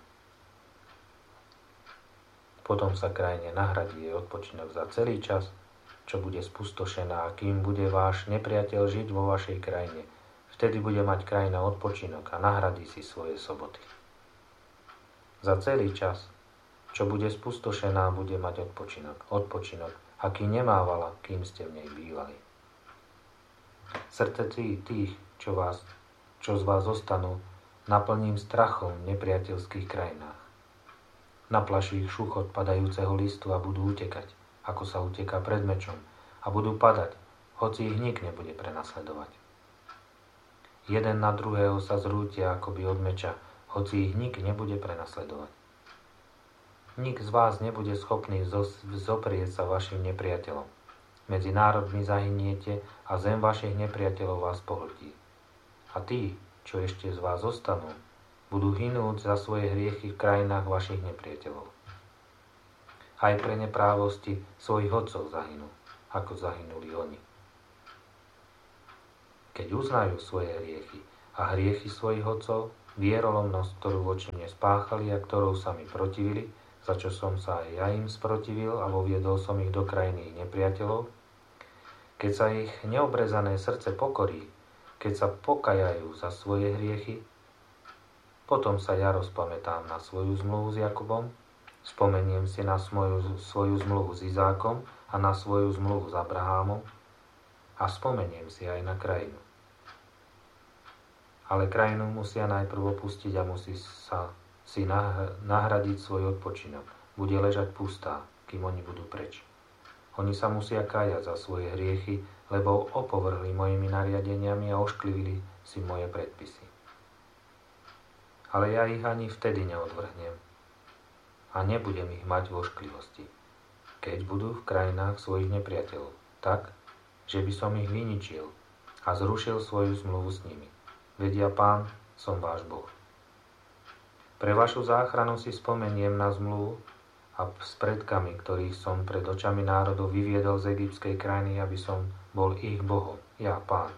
Potom sa krajine nahradí jej odpočinok za celý čas, čo bude spustošená a kým bude váš nepriateľ žiť vo vašej krajine. Vtedy bude mať krajina odpočinok a nahradí si svoje soboty. Za celý čas, čo bude spustošená, bude mať odpočinok. Odpočinok, aký nemávala, kým ste v nej bývali. Srdce tých, čo, vás, čo z vás zostanú, naplním strachom v nepriateľských krajinách. Naplaší ich šuchot padajúceho listu a budú utekať, ako sa uteká pred mečom, a budú padať, hoci ich nik nebude prenasledovať. Jeden na druhého sa zrútia akoby od meča, hoci ich nik nebude prenasledovať. Nik z vás nebude schopný zoprieť sa vašim nepriateľom. Medzi národmi zahyniete a zem vašich nepriateľov vás pohltí. A tí, čo ešte z vás zostanú, budú hynúť za svoje hriechy v krajinách vašich nepriateľov. Aj pre neprávosti svojich otcov zahynú, ako zahynuli oni. Keď uznajú svoje hriechy a hriechy svojich otcov, vierolomnosť, ktorú voči mne spáchali a ktorou sa mi protivili, za čo som sa aj ja im sprotivil a voviedol som ich do krajiny ich nepriateľov, keď sa ich neobrezané srdce pokorí, keď sa pokajajú za svoje hriechy, potom sa ja rozpamätám na svoju zmluvu s Jakubom, spomeniem si na svoju, svoju zmluvu s Izákom a na svoju zmluvu s Abrahámom a spomeniem si aj na krajinu. Ale krajinu musia najprv opustiť a musí sa si nahradiť svoj odpočinok. Bude ležať pustá, kým oni budú preč. Oni sa musia kájať za svoje hriechy, lebo opovrhli mojimi nariadeniami a ošklivili si moje predpisy. Ale ja ich ani vtedy neodvrhnem a nebudem ich mať v ošklivosti, keď budú v krajinách svojich nepriateľov, tak, že by som ich vyničil a zrušil svoju zmluvu s nimi. Vedia Pán, som váš Boh. Pre vašu záchranu si spomeniem na zmluvu a s predkami, ktorých som pred očami národov vyviedol z egyptskej krajiny, aby som bol ich Bohom, ja Pán.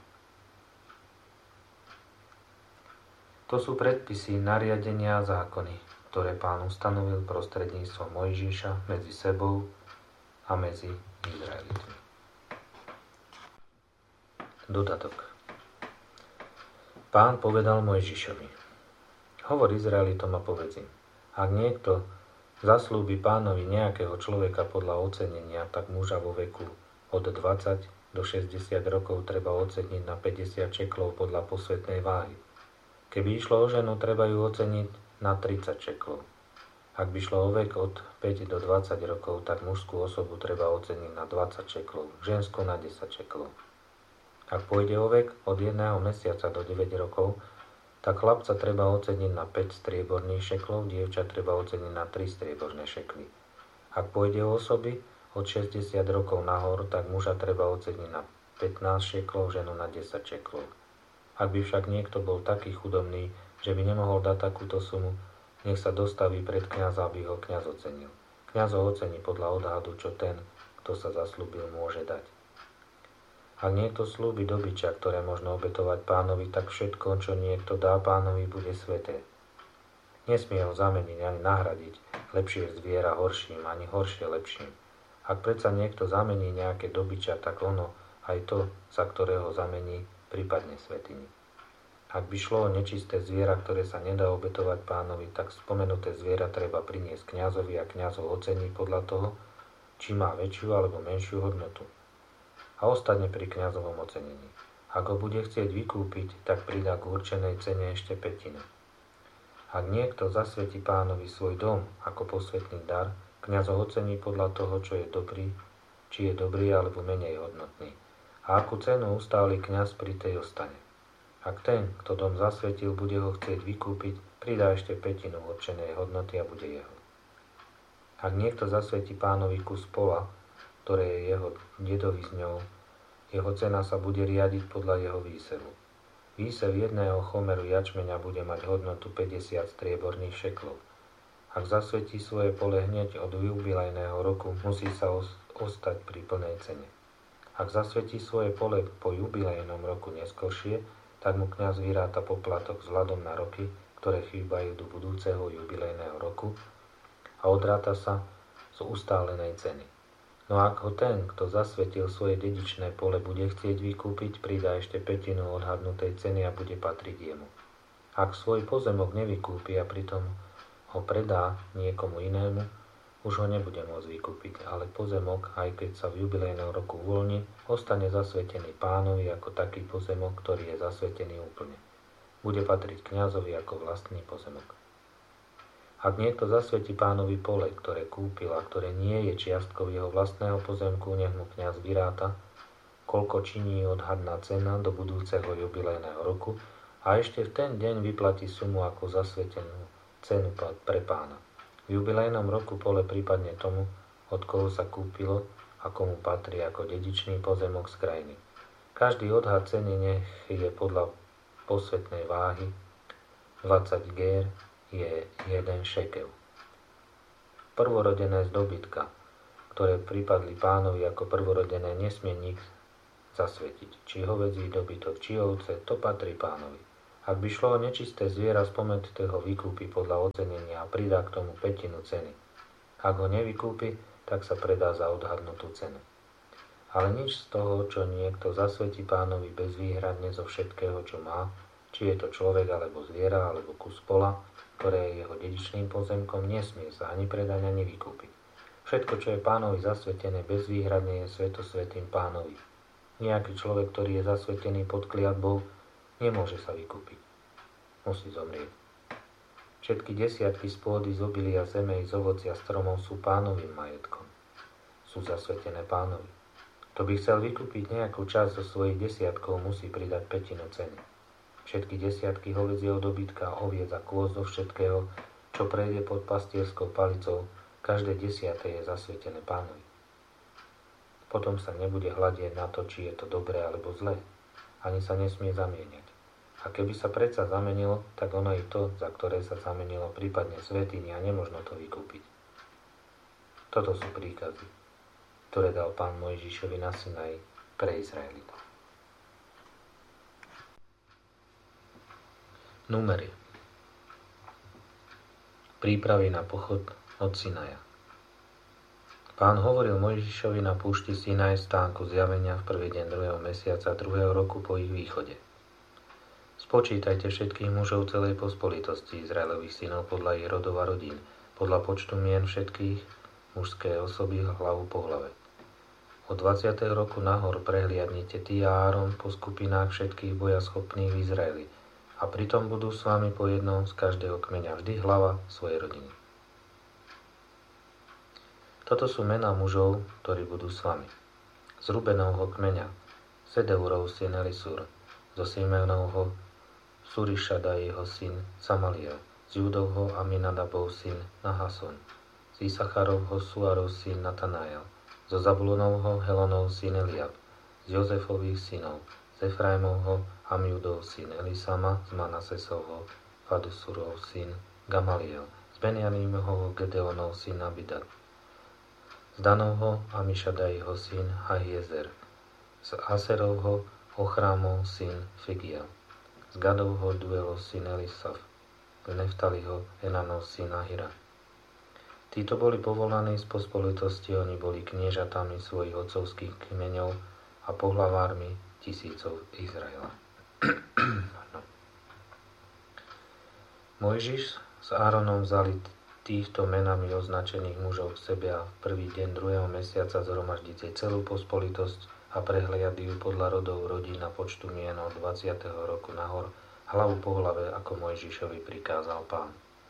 To sú predpisy, nariadenia a zákony, ktoré Pán ustanovil prostredníctvom Mojžiša medzi sebou a medzi Izraelitmi. Dodatok. Pán povedal Mojžišovi: Hovor Izraelitom a povedz im: Ak niekto zaslúbi Pánovi nejakého človeka podľa ocenenia, tak muža vo veku od dvadsať do šesťdesiat rokov treba oceniť na päťdesiat šeklov podľa posvätnej váhy. Keby išlo o ženu, treba ju oceniť na tridsať šeklov. Ak by šlo o vek od päť do dvadsať rokov, tak mužskú osobu treba oceniť na dvadsať šeklov, ženskú na desať šeklov. Ak pôjde o vek od jedného mesiaca do deväť rokov, tak chlapca treba oceniť na päť strieborných šeklov, dievča treba oceniť na tri strieborné šekly. Ak pôjde o osoby od šesťdesiat rokov nahor, tak muža treba oceniť na pätnásť šeklov, ženu na desať šeklov. Ak by však niekto bol taký chudobný, že by nemohol dať takúto sumu, nech sa dostaví pred kňaza, aby ho kňaz ocenil. Kňaz ho ocení podľa odhadu, čo ten, kto sa zaslúbil, môže dať. Ak niekto slúbi dobyča, ktoré možno obetovať Pánovi, tak všetko, čo niekto dá Pánovi, bude sväté. Nesmie ho zameniť ani nahradiť lepšie zviera horším, ani horšie lepším. Ak predsa niekto zamení nejaké dobyča, tak ono, aj to, za ktorého zamení, prípadne svätyni. Ak by šlo o nečisté zviera, ktoré sa nedá obetovať Pánovi, tak spomenuté zviera treba priniesť kňazovi a kňaz ho ocení podľa toho, či má väčšiu alebo menšiu hodnotu. A ostane pri kňazovom ocenení. Ak ho bude chcieť vykúpiť, tak pridá k určenej cene ešte pätinu. Ak niekto zasvetí Pánovi svoj dom ako posvätný dar, kňaz ho ocení podľa toho, čo je dobrý, či je dobrý alebo menej hodnotný. A akú cenu ustáli kňaz, pri tej ostane. Ak ten, kto dom zasvetil, bude ho chcieť vykúpiť, pridá ešte pätinu určenej hodnoty a bude jeho. Ak niekto zasvetí Pánovi kus pola, ktoré je jeho dedovizňou, jeho cena sa bude riadiť podľa jeho výsevu. Výsev jedného chomeru jačmeňa bude mať hodnotu päťdesiat strieborných šeklov. Ak zasvetí svoje pole hneď od jubilejného roku, musí sa ostať pri plnej cene. Ak zasvetí svoje pole po jubilejnom roku neskoršie, tak mu kňaz vyráta poplatok vzhľadom na roky, ktoré chýbajú do budúceho jubilejného roku a odráta sa z ustálenej ceny. No ak ho ten, kto zasvetil svoje dedičné pole, bude chcieť vykúpiť, pridá ešte pätinu odhadnutej ceny a bude patriť jemu. Ak svoj pozemok nevykúpi a pritom ho predá niekomu inému, už ho nebude môcť vykúpiť, ale pozemok, aj keď sa v jubilejnom roku uvoľní, ostane zasvetený Pánovi ako taký pozemok, ktorý je zasvetený úplne. Bude patriť kňazovi ako vlastný pozemok. Ak niekto zasvetí Pánovi pole, ktoré kúpil a ktoré nie je čiastkou jeho vlastného pozemku, nech mu kňaz vyráta, koľko činí odhadná cena do budúceho jubilejného roku a ešte v ten deň vyplatí sumu ako zasvetenú cenu pre Pána. V jubilejnom roku pole prípadne tomu, od koho sa kúpilo a komu patrí ako dedičný pozemok z krajiny. Každý odhad ceny nech je podľa posvätnej váhy dvadsať gér, je jeden šekel. Prvorodené z dobytka, ktoré pripadli Pánovi ako prvorodené, nesmie nik zasvetiť. Či hovädzí dobytok, či ovce, to patrí Pánovi. Ak by šlo o nečisté zviera, spomedzi ho vykúpi podľa ocenenia a pridá k tomu pätinu ceny. Ak ho nevykúpi, tak sa predá za odhadnutú cenu. Ale nič z toho, čo niekto zasvetí Pánovi bezvýhradne zo všetkého, čo má, či je to človek, alebo zviera, alebo kus pola, ktoré je jeho dedičným pozemkom, nesmie sa ani predať, ani vykúpiť. Všetko, čo je Pánovi zasvetené bezvýhradne, je svetosvätým Pánovi. Nejaký človek, ktorý je zasvetený pod kliatbou, nemôže sa vykúpiť. Musí zomrieť. Všetky desiatky z pôdy, z obilia zeme i z ovocia stromov sú Pánovým majetkom. Sú zasvetené Pánovi. Kto by chcel vykúpiť nejakú časť zo svojich desiatkov, musí pridať pätinu ceny. Všetky desiatky hovedzieho dobytka, oviec a kôz zo všetkého, čo prejde pod pastierskou palicou, každé desiate je zasvetené Pánovi. Potom sa nebude hľadieť na to, či je to dobré alebo zlé. Ani sa nesmie zamieňať. A keby sa predsa zamenilo, tak ono i to, za ktoré sa zamenilo, prípadne svätyne, a nemožno to vykúpiť. Toto sú príkazy, ktoré dal Pán Mojžišovi na Sinaji pre Izraelitov. Númery. Prípravy na pochod od Sinaja. Pán hovoril Mojžišovi na púšti Sinaj stánku zjavenia v prvý deň druhého mesiaca druhého roku po ich východe. Spočítajte všetkých mužov celej pospolitosti Izraelových synov podľa ich rodov a rodín, podľa počtu mien všetkých, mužské osoby hlavu po hlave. Od dvadsiateho roku nahor prehliadnite ty a Áron po skupinách všetkých bojaschopných v Izraeli a pritom budú s vami po jednom z každého kmeňa vždy hlava svojej rodiny. Toto sú mená mužov, ktorí budú s vami. Z Rubenovho kmeňa Sedeurov syn Elisur, zo Simeonovho Surišada jeho syn Samaliel, z Judovho Aminadabov syn Nahason, z Isacharovho Suarov syn Natanael, zo Zabulonovho Helonov syn Eliab, z Jozefových synov, z Efraimovho Amiudov syn Elisama, z Manasesovho Fadusurov syn Gamaliel, z Benjanímovho Gedeonov syn Abidad, z Danovho Amišadajho syn Ahiezer, z Aserovho Ochrámov syn Figiel, z Gadovho Duelov syn Elisaf, z Neftaliho Enanov syn Ahira. Títo boli povolaní z pospolitosti, oni boli kniežatami svojich otcovských kmeňov a pohlavármi tisícov Izraela. Mojžiš s Áronom vzali týchto menami označených mužov k sebe a v prvý deň druhého mesiaca zhromaždite celú pospolitosť a prehliadli ju podľa rodov rodín a počtu mien od dvadsiateho roku nahor, hlavu po hlave, ako Mojžišovi prikázal Pán.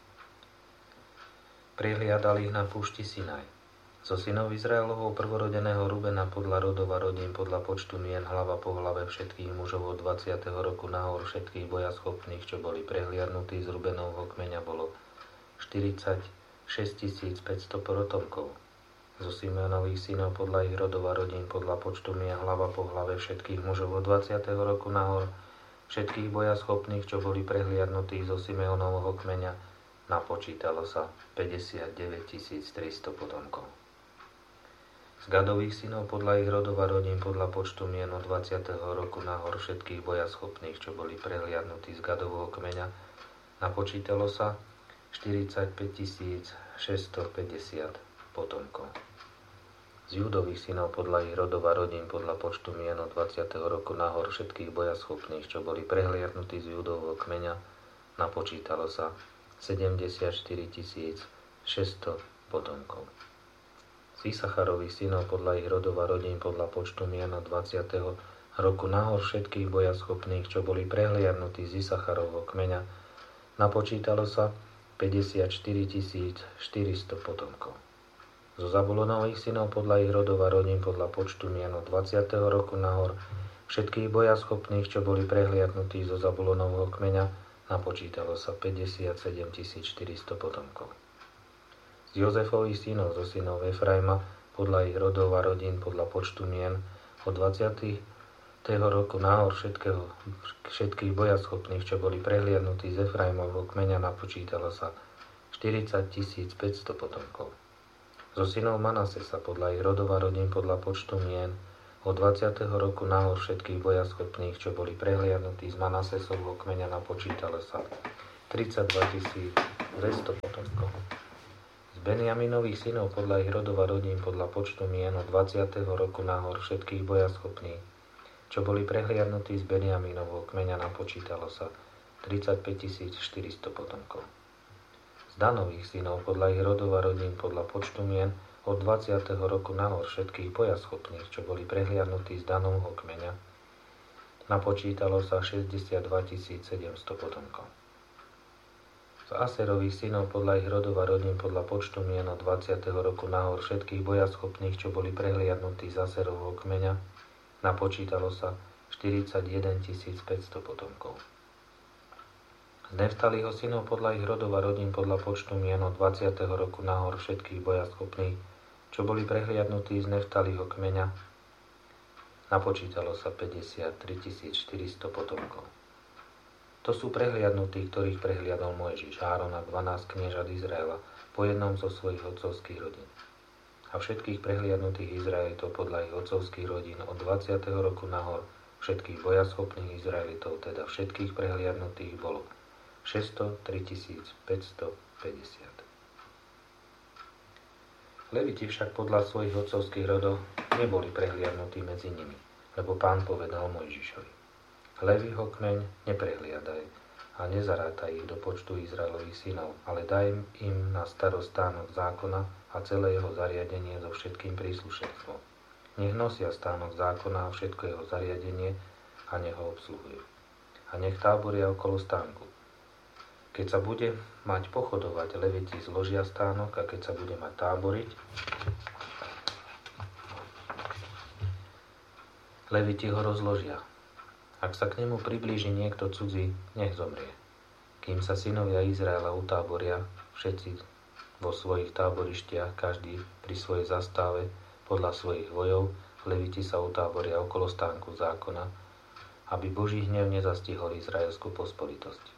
Prihliadali ich na púšti Sinaj. Zo synov Izraelovho prvorodeného Rubena podľa rodov a rodín podľa počtu mien hlava po hlave všetkých mužov od dvadsiateho roku nahor všetkých bojaschopných, čo boli prehliadnutí z Rubenovho kmeňa, bolo štyridsaťšesť tisíc päťsto potomkov. Zo Simeonových synov podľa ich rodov a rodín podľa počtu mien hlava po hlave všetkých mužov od dvadsiateho roku nahor všetkých bojaschopných, čo boli prehliadnutí zo Simeonovho kmeňa, napočítalo sa päťdesiatdeväť tisíc tristo potomkov. Z Gadových synov podľa ich rodov a rodín podľa počtu mien od dvadsiateho roku nahor všetkých bojaschopných, čo boli prehliadnutí z Gadovho kmeňa, napočítalo sa štyridsaťpäť tisíc šesťstopäťdesiat potomkov. Z Judových synov podľa ich rodov a rodín podľa počtu mien od dvadsiateho roku nahor všetkých bojaschopných, čo boli prehliadnutí z Judovho kmeňa, napočítalo sa sedemdesiatštyri tisíc šesťsto potomkov. Z Isacharových synov podľa ich rodov a rodín podľa počtu mien od dvadsiateho roku nahor všetkých bojaschopných, čo boli prehliadnutí z Isacharovho kmeňa, napočítalo sa päťdesiatštyri tisíc štyristo potomkov. Zo Zabulonových synov podľa ich rodov a rodín podľa počtu mien od dvadsiateho roku nahor všetkých bojaschopných, čo boli prehliadnutí zo Zabulonovho kmeňa, napočítalo sa päťdesiatsedem tisíc štyristo potomkov. Z Jozefových synov zo synov Efraima podľa ich rodov a rodín podľa počtu mien od dvadsiateho roku nahor všetkého, všetkých bojaschopných, čo boli prehliadnutí z Efraimovho kmeňa, napočítalo sa štyridsať tisíc päťsto potomkov. Zo synov Manasesa podľa ich rodov a rodín podľa počtu mien Od dvadsiateho roku nahor všetkých bojaschopných, čo boli prehliadnutí z Manasesovho kmeňa, napočítalo sa tridsaťdva tisíc dvesto potomkov. Z Benjaminových synov podľa ich rodov a rodín podľa počtu mien od dvadsiateho roku nahor všetkých bojaschopných, čo boli prehliadnutí z Benjaminovho kmeňa, napočítalo sa tridsaťpäť tisíc štyristo potomkov. Z Danových synov podľa ich rodov a rodín podľa počtu mien od dvadsiateho roku nahor všetkých bojaschopných, čo boli prehliadnutí z Danovho kmeňa, napočítalo sa šesťdesiatdva tisíc sedemsto potomkov. Z Aserových synov podľa ich rodov a rodín podľa počtu mien od dvadsiateho roku nahor všetkých bojaschopných, čo boli prehliadnutí z Aserovho kmeňa, napočítalo sa štyridsaťjeden tisíc päťsto potomkov. Z Neftaliho synov podľa ich rodov a rodín podľa počtu mien od dvadsiateho roku nahor všetkých bojaschopných, čo boli prehliadnutí z Neftaliho kmeňa, napočítalo sa päťdesiattri tisíc štyristo potomkov. To sú prehliadnutí, ktorých prehliadol Mojžiš, Áron a dvanásť kniežat Izraela po jednom zo svojich otcovských rodín. A všetkých prehliadnutých Izraelitov podľa ich otcovských rodín od dvadsiateho roku nahor všetkých bojaschopných Izraelitov, teda všetkých prehliadnutých, bolo šesťstotri tisíc päťstopäťdesiat. Leviti však podľa svojich otcovských rodov neboli prehliadnutí medzi nimi, lebo Pán povedal Mojžišovi: Leviho kmeň neprehliadaj a nezarátaj ich do počtu Izraelových synov, ale daj im na starosť stánok zákona a celé jeho zariadenie so všetkým príslušenstvom. Nech nosia stánok zákona a všetko jeho zariadenie a nech ho obsluhujú. A nech táboria okolo stánku. Keď sa bude mať pochodovať, Leviti zložia stánok, a keď sa bude mať táboriť, Leviti ho rozložia. Ak sa k nemu priblíži niekto cudzí, nech zomrie. Kým sa synovia Izraela utáboria, všetci vo svojich táborištiach, každý pri svojej zastave podľa svojich vojov, Leviti sa utáboria okolo stánku zákona, aby Boží hnev nezastihol izraelskú pospolitosť.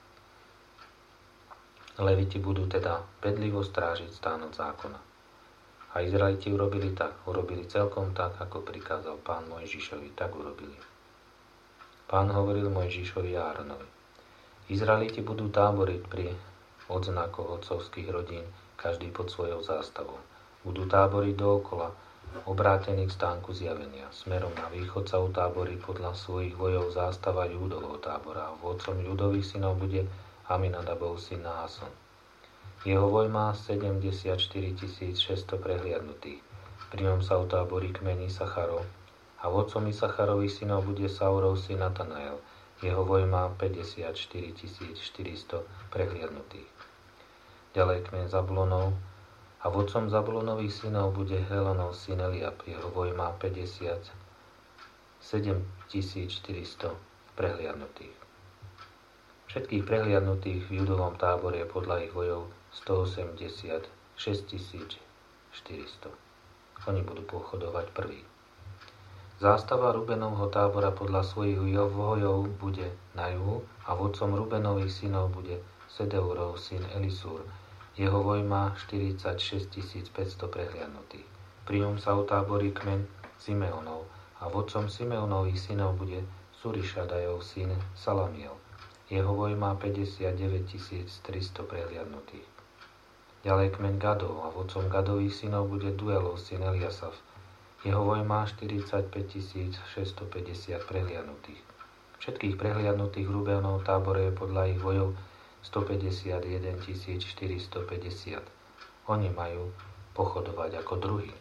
Leviti budú teda bedlivo strážiť stánok zákona. A Izraeliti urobili tak, urobili celkom tak, ako prikázal Pán Mojžišovi, tak urobili. Pán hovoril Mojžišovi a Áronovi: Izraeliti budú táboriť pri odznakoch otcovských rodín, každý pod svojou zástavou. Budú táboriť dookola, obrátení k stánku zjavenia. Smerom na východ sa utáborí podľa svojich vojov zástava Júdovho tábora a vodcom Júdových synov bude Aminadabov syn Naason. Jeho voj má sedemdesiatštyri tisíc šesťsto prehliadnutých. Pri ňom sa utáborí kmeň Isacharov a vodcom Isacharových synov bude Saurov syn Natanael. Jeho voj má päťdesiatštyri tisíc štyristo prehliadnutých. Ďalej kmeň Zabulonov a vodcom Zabulonových synov bude Helonov syn Eliab. Jeho voj má päťdesiatsedem tisíc štyristo prehliadnutých. Všetkých prehliadnutých v Judovom tábore je podľa ich vojov stoosemdesiatšesť tisíc štyristo. Oni budú pochodovať prví. Zástava Rubenovho tábora podľa svojich vojov bude na juhu a vodcom Rubenových synov bude Sedeurov syn Elisúr. Jeho voj má štyridsaťšesť tisíc päťsto prehliadnutých. Pri ňom sa utáborí kmeň Simeonov a vodcom Simeonových synov bude Surišadajov syn Salamiel. Jeho voj má päťdesiatdeväť tisíc tristo prehliadnutých. Ďalej kmeň Gadov a vodcom Gadových synov bude Duelov syn Eliasaf. Jeho voj má štyridsaťpäť tisíc šesťstopäťdesiat prehliadnutých. Všetkých prehliadnutých v Rubénov tábore je podľa ich vojov stopäťdesiatjeden tisíc štyristopäťdesiat. Oni majú pochodovať ako druhí.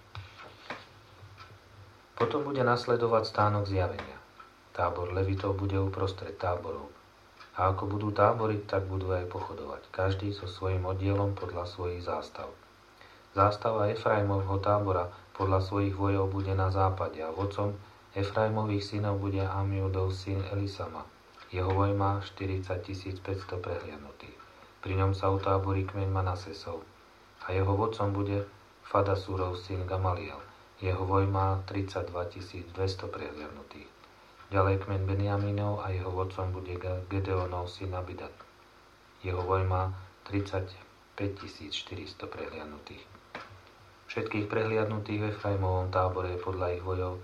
Potom bude nasledovať stánok zjavenia. Tábor Levitov bude uprostred táborov. A ako budú táboriť, tak budú aj pochodovať, každý so svojím oddielom podľa svojich zástav. Zástava Efraimovho tábora podľa svojich vojov bude na západe a vodcom Efraimových synov bude Amiudov syn Elisama. Jeho voj má štyridsať tisíc päťsto prehliadnutých. Pri ňom sa utáborí kmeň Manasesov a jeho vodcom bude Fadasúrov syn Gamaliel. Jeho voj má tridsaťdva tisíc dvesto prehliadnutých. Ďalej kmeň Benjamínov a jeho vodcom bude Gedeonov syn Abidat. Jeho voj má tridsaťpäť tisíc štyristo prehliadnutých. Všetkých prehliadnutých v Efraimovom tábore je podľa ich vojov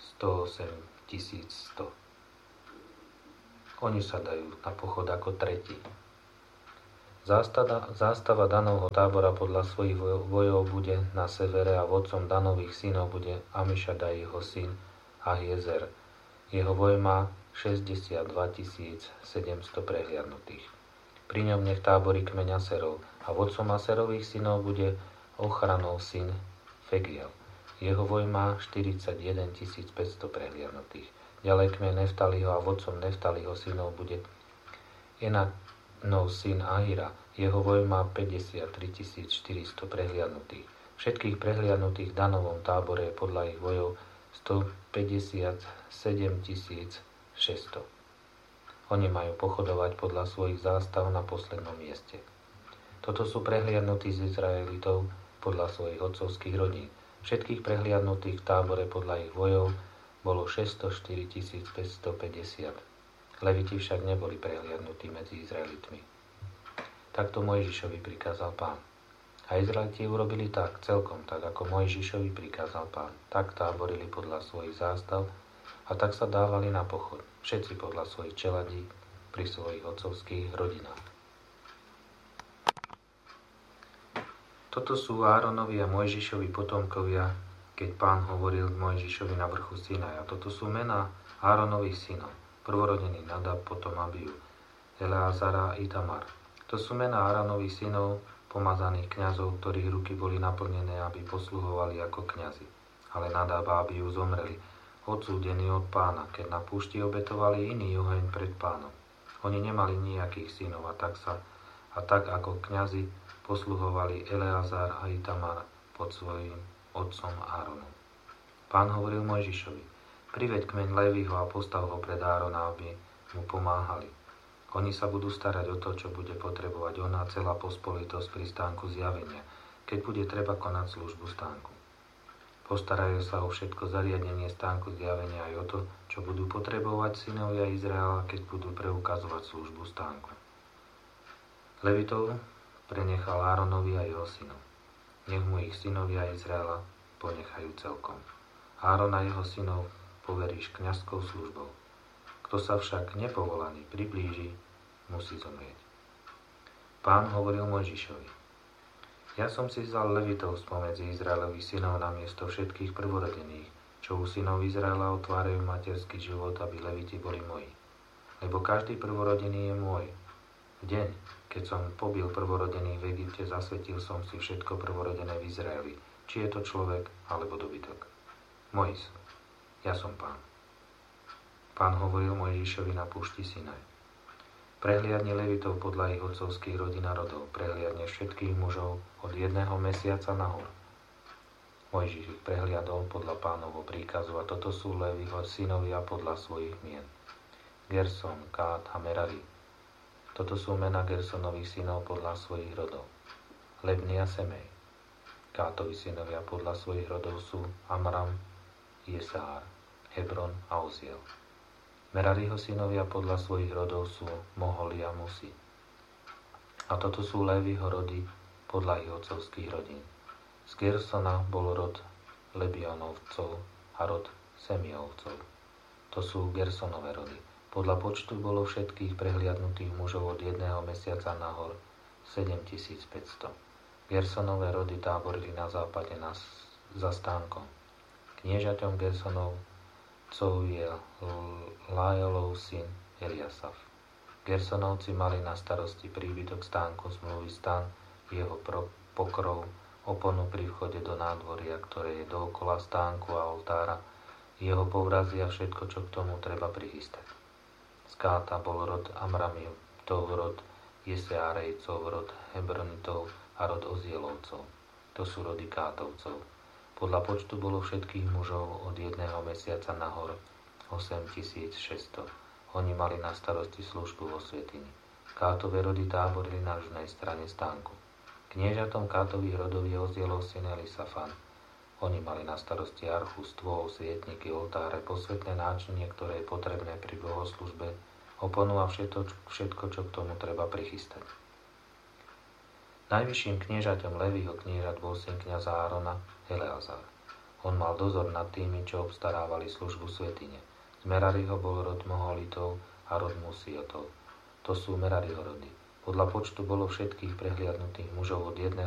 sto osem tisíc sto. Oni sa dajú na pochod ako tretí. Zástava, zástava Danovho tábora podľa svojich vojov bude na severe a vodcom Danových synov bude Amišadaj, jeho syn Ahiezer. Jeho voj má šesťdesiatdva tisíc sedemsto prehliadnutých. Pri ňom nech táborí kmeň Aserov a vodcom Aserových synov bude Ochranov syn Fegiel. Jeho voj má štyridsaťjeden tisíc päťsto prehliadnutých. Ďalej kmeň Neftaliho a vodcom Neftaliho synov bude Enanov syn Ahira. Jeho voj má päťdesiattri tisíc štyristo prehliadnutých. Všetkých prehliadnutých v Danovom tábore je podľa ich vojov stopäťdesiatsedem tisíc šesťsto. Oni majú pochodovať podľa svojich zástav na poslednom mieste. Toto sú prehliadnutí z Izraelitov podľa svojich otcovských rodín. Všetkých prehliadnutých v tábore podľa ich vojov bolo šesťstoštyri tisíc päťstopäťdesiat. Leviti však neboli prehliadnutí medzi Izraelitmi. Takto Mojžišovi prikázal Pán. A Izraeliti urobili tak, celkom tak, ako Mojžišovi prikázal Pán. Tak táborili podľa svojich zástav a tak sa dávali na pochod. Všetci podľa svojich čeladí pri svojich otcovských rodinách. Toto sú Áronovi a Mojžišovi potomkovia, keď Pán hovoril k Mojžišovi na vrchu Sinaja. Toto sú mená Áronových synov. Prvorodený Nadab, potom Abiu, Eleazara a Itamar. To sú mená Áronových synov, pomazaných kňazov, ktorých ruky boli naplnené, aby posluhovali ako kňazi. Ale Nadab a Abiu zomreli, odsúdení od Pána, keď na púšti obetovali iný oheň pred Pánom. Oni nemali nejakých synov a tak, sa, a tak ako kňazi posluhovali Eleazar a Itamar pod svojím otcom Áronom. Pán hovoril Mojžišovi: priveď kmeň Léviho a postav ho pred Árona, aby mu pomáhali. Oni sa budú starať o to, čo bude potrebovať ona celá pospolitosť pri stánku zjavenia, keď bude treba konať službu stánku. Postarajú sa o všetko zariadenie stánku zjavenia aj o to, čo budú potrebovať synovia Izraela, keď budú preukazovať službu stánku. Levitov prenechal Áronovi a jeho synov. Nech mu ich synovia Izraela ponechajú celkom. Áron a jeho synov poveríš kňazskou službou. Kto sa však nepovolaný priblíži, musí zomrieť. Pán hovoril Mojžišovi: ja som si vzal Levitov spomedzi Izraelových synov namiesto všetkých prvorodených, čo u synov Izraela otvárajú materský život, aby Leviti boli moji. Lebo každý prvorodený je môj. V deň, keď som pobil prvorodených v Egypte, zasvetil som si všetko prvorodené v Izraeli, či je to človek alebo dobytok. Moji sú. Ja som Pán. Pán hovoril Mojžišovi na púšti Sinaj: prehliadni Levitov podľa ich otcovských rodín a rodov, prehliadne všetkých mužov od jedného mesiaca nahor. Mojžiš ich prehliadol podľa Pánovho príkazu a toto sú Leviho synovia podľa svojich mien: Gerson, Kát a Merari. Toto sú mená Gersonových synov podľa svojich rodov: Lebni a Semej. Kátovi synovia podľa svojich rodov sú Amram, Jesár, Hebron a Oziel. Merariho synovia podľa svojich rodov sú Moholi a Musi. A toto sú Léviho rody podľa ich otcovských rodín. Z Gersona bol rod Lebionovcov a rod Semiovcov. To sú Gersonové rody. Podľa počtu bolo všetkých prehliadnutých mužov od jedného mesiaca nahor sedemtisícpäťsto. Gersonové rody táborili na západe na, za stánkom. Kniežaťom Gersonovcov je Lajolov syn Eliasaf. Gersonovci mali na starosti príbytok stánku zmluvy, stan, jeho pro, pokrov, oponu pri vchode do nádvoria, ktoré je dookola stánku a oltára, jeho povrazy a všetko, čo k tomu treba prichystať. Z Káta bol rod Amramivtov, rod Jeseárejcov, rod Hebronitov a rod Ozielovcov. To sú rody Kátovcov. Podľa počtu bolo všetkých mužov od jedného mesiaca nahor osemtisícšesťsto. Oni mali na starosti službu vo svätyni. Kátové rody táborili na južnej strane stánku. Kniežatom Kátových rodov je Ozielov syn Elisafan. Oni mali na starosti archu, stôl, svietniky, oltáre, posvätné náčinie, ktoré je potrebné pri bohoslužbe, oponu a všetko, všetko, čo k tomu treba prichystať. Najvyšším kniežaťom Leviho kniežat bol syn kňaza Árona, Eleazar. On mal dozor nad tými, čo obstarávali službu svätyne. Z Merariho bol rod Moholitov a rod Musiotov. To sú Merariho rody. Podľa počtu bolo všetkých prehliadnutých mužov od jedného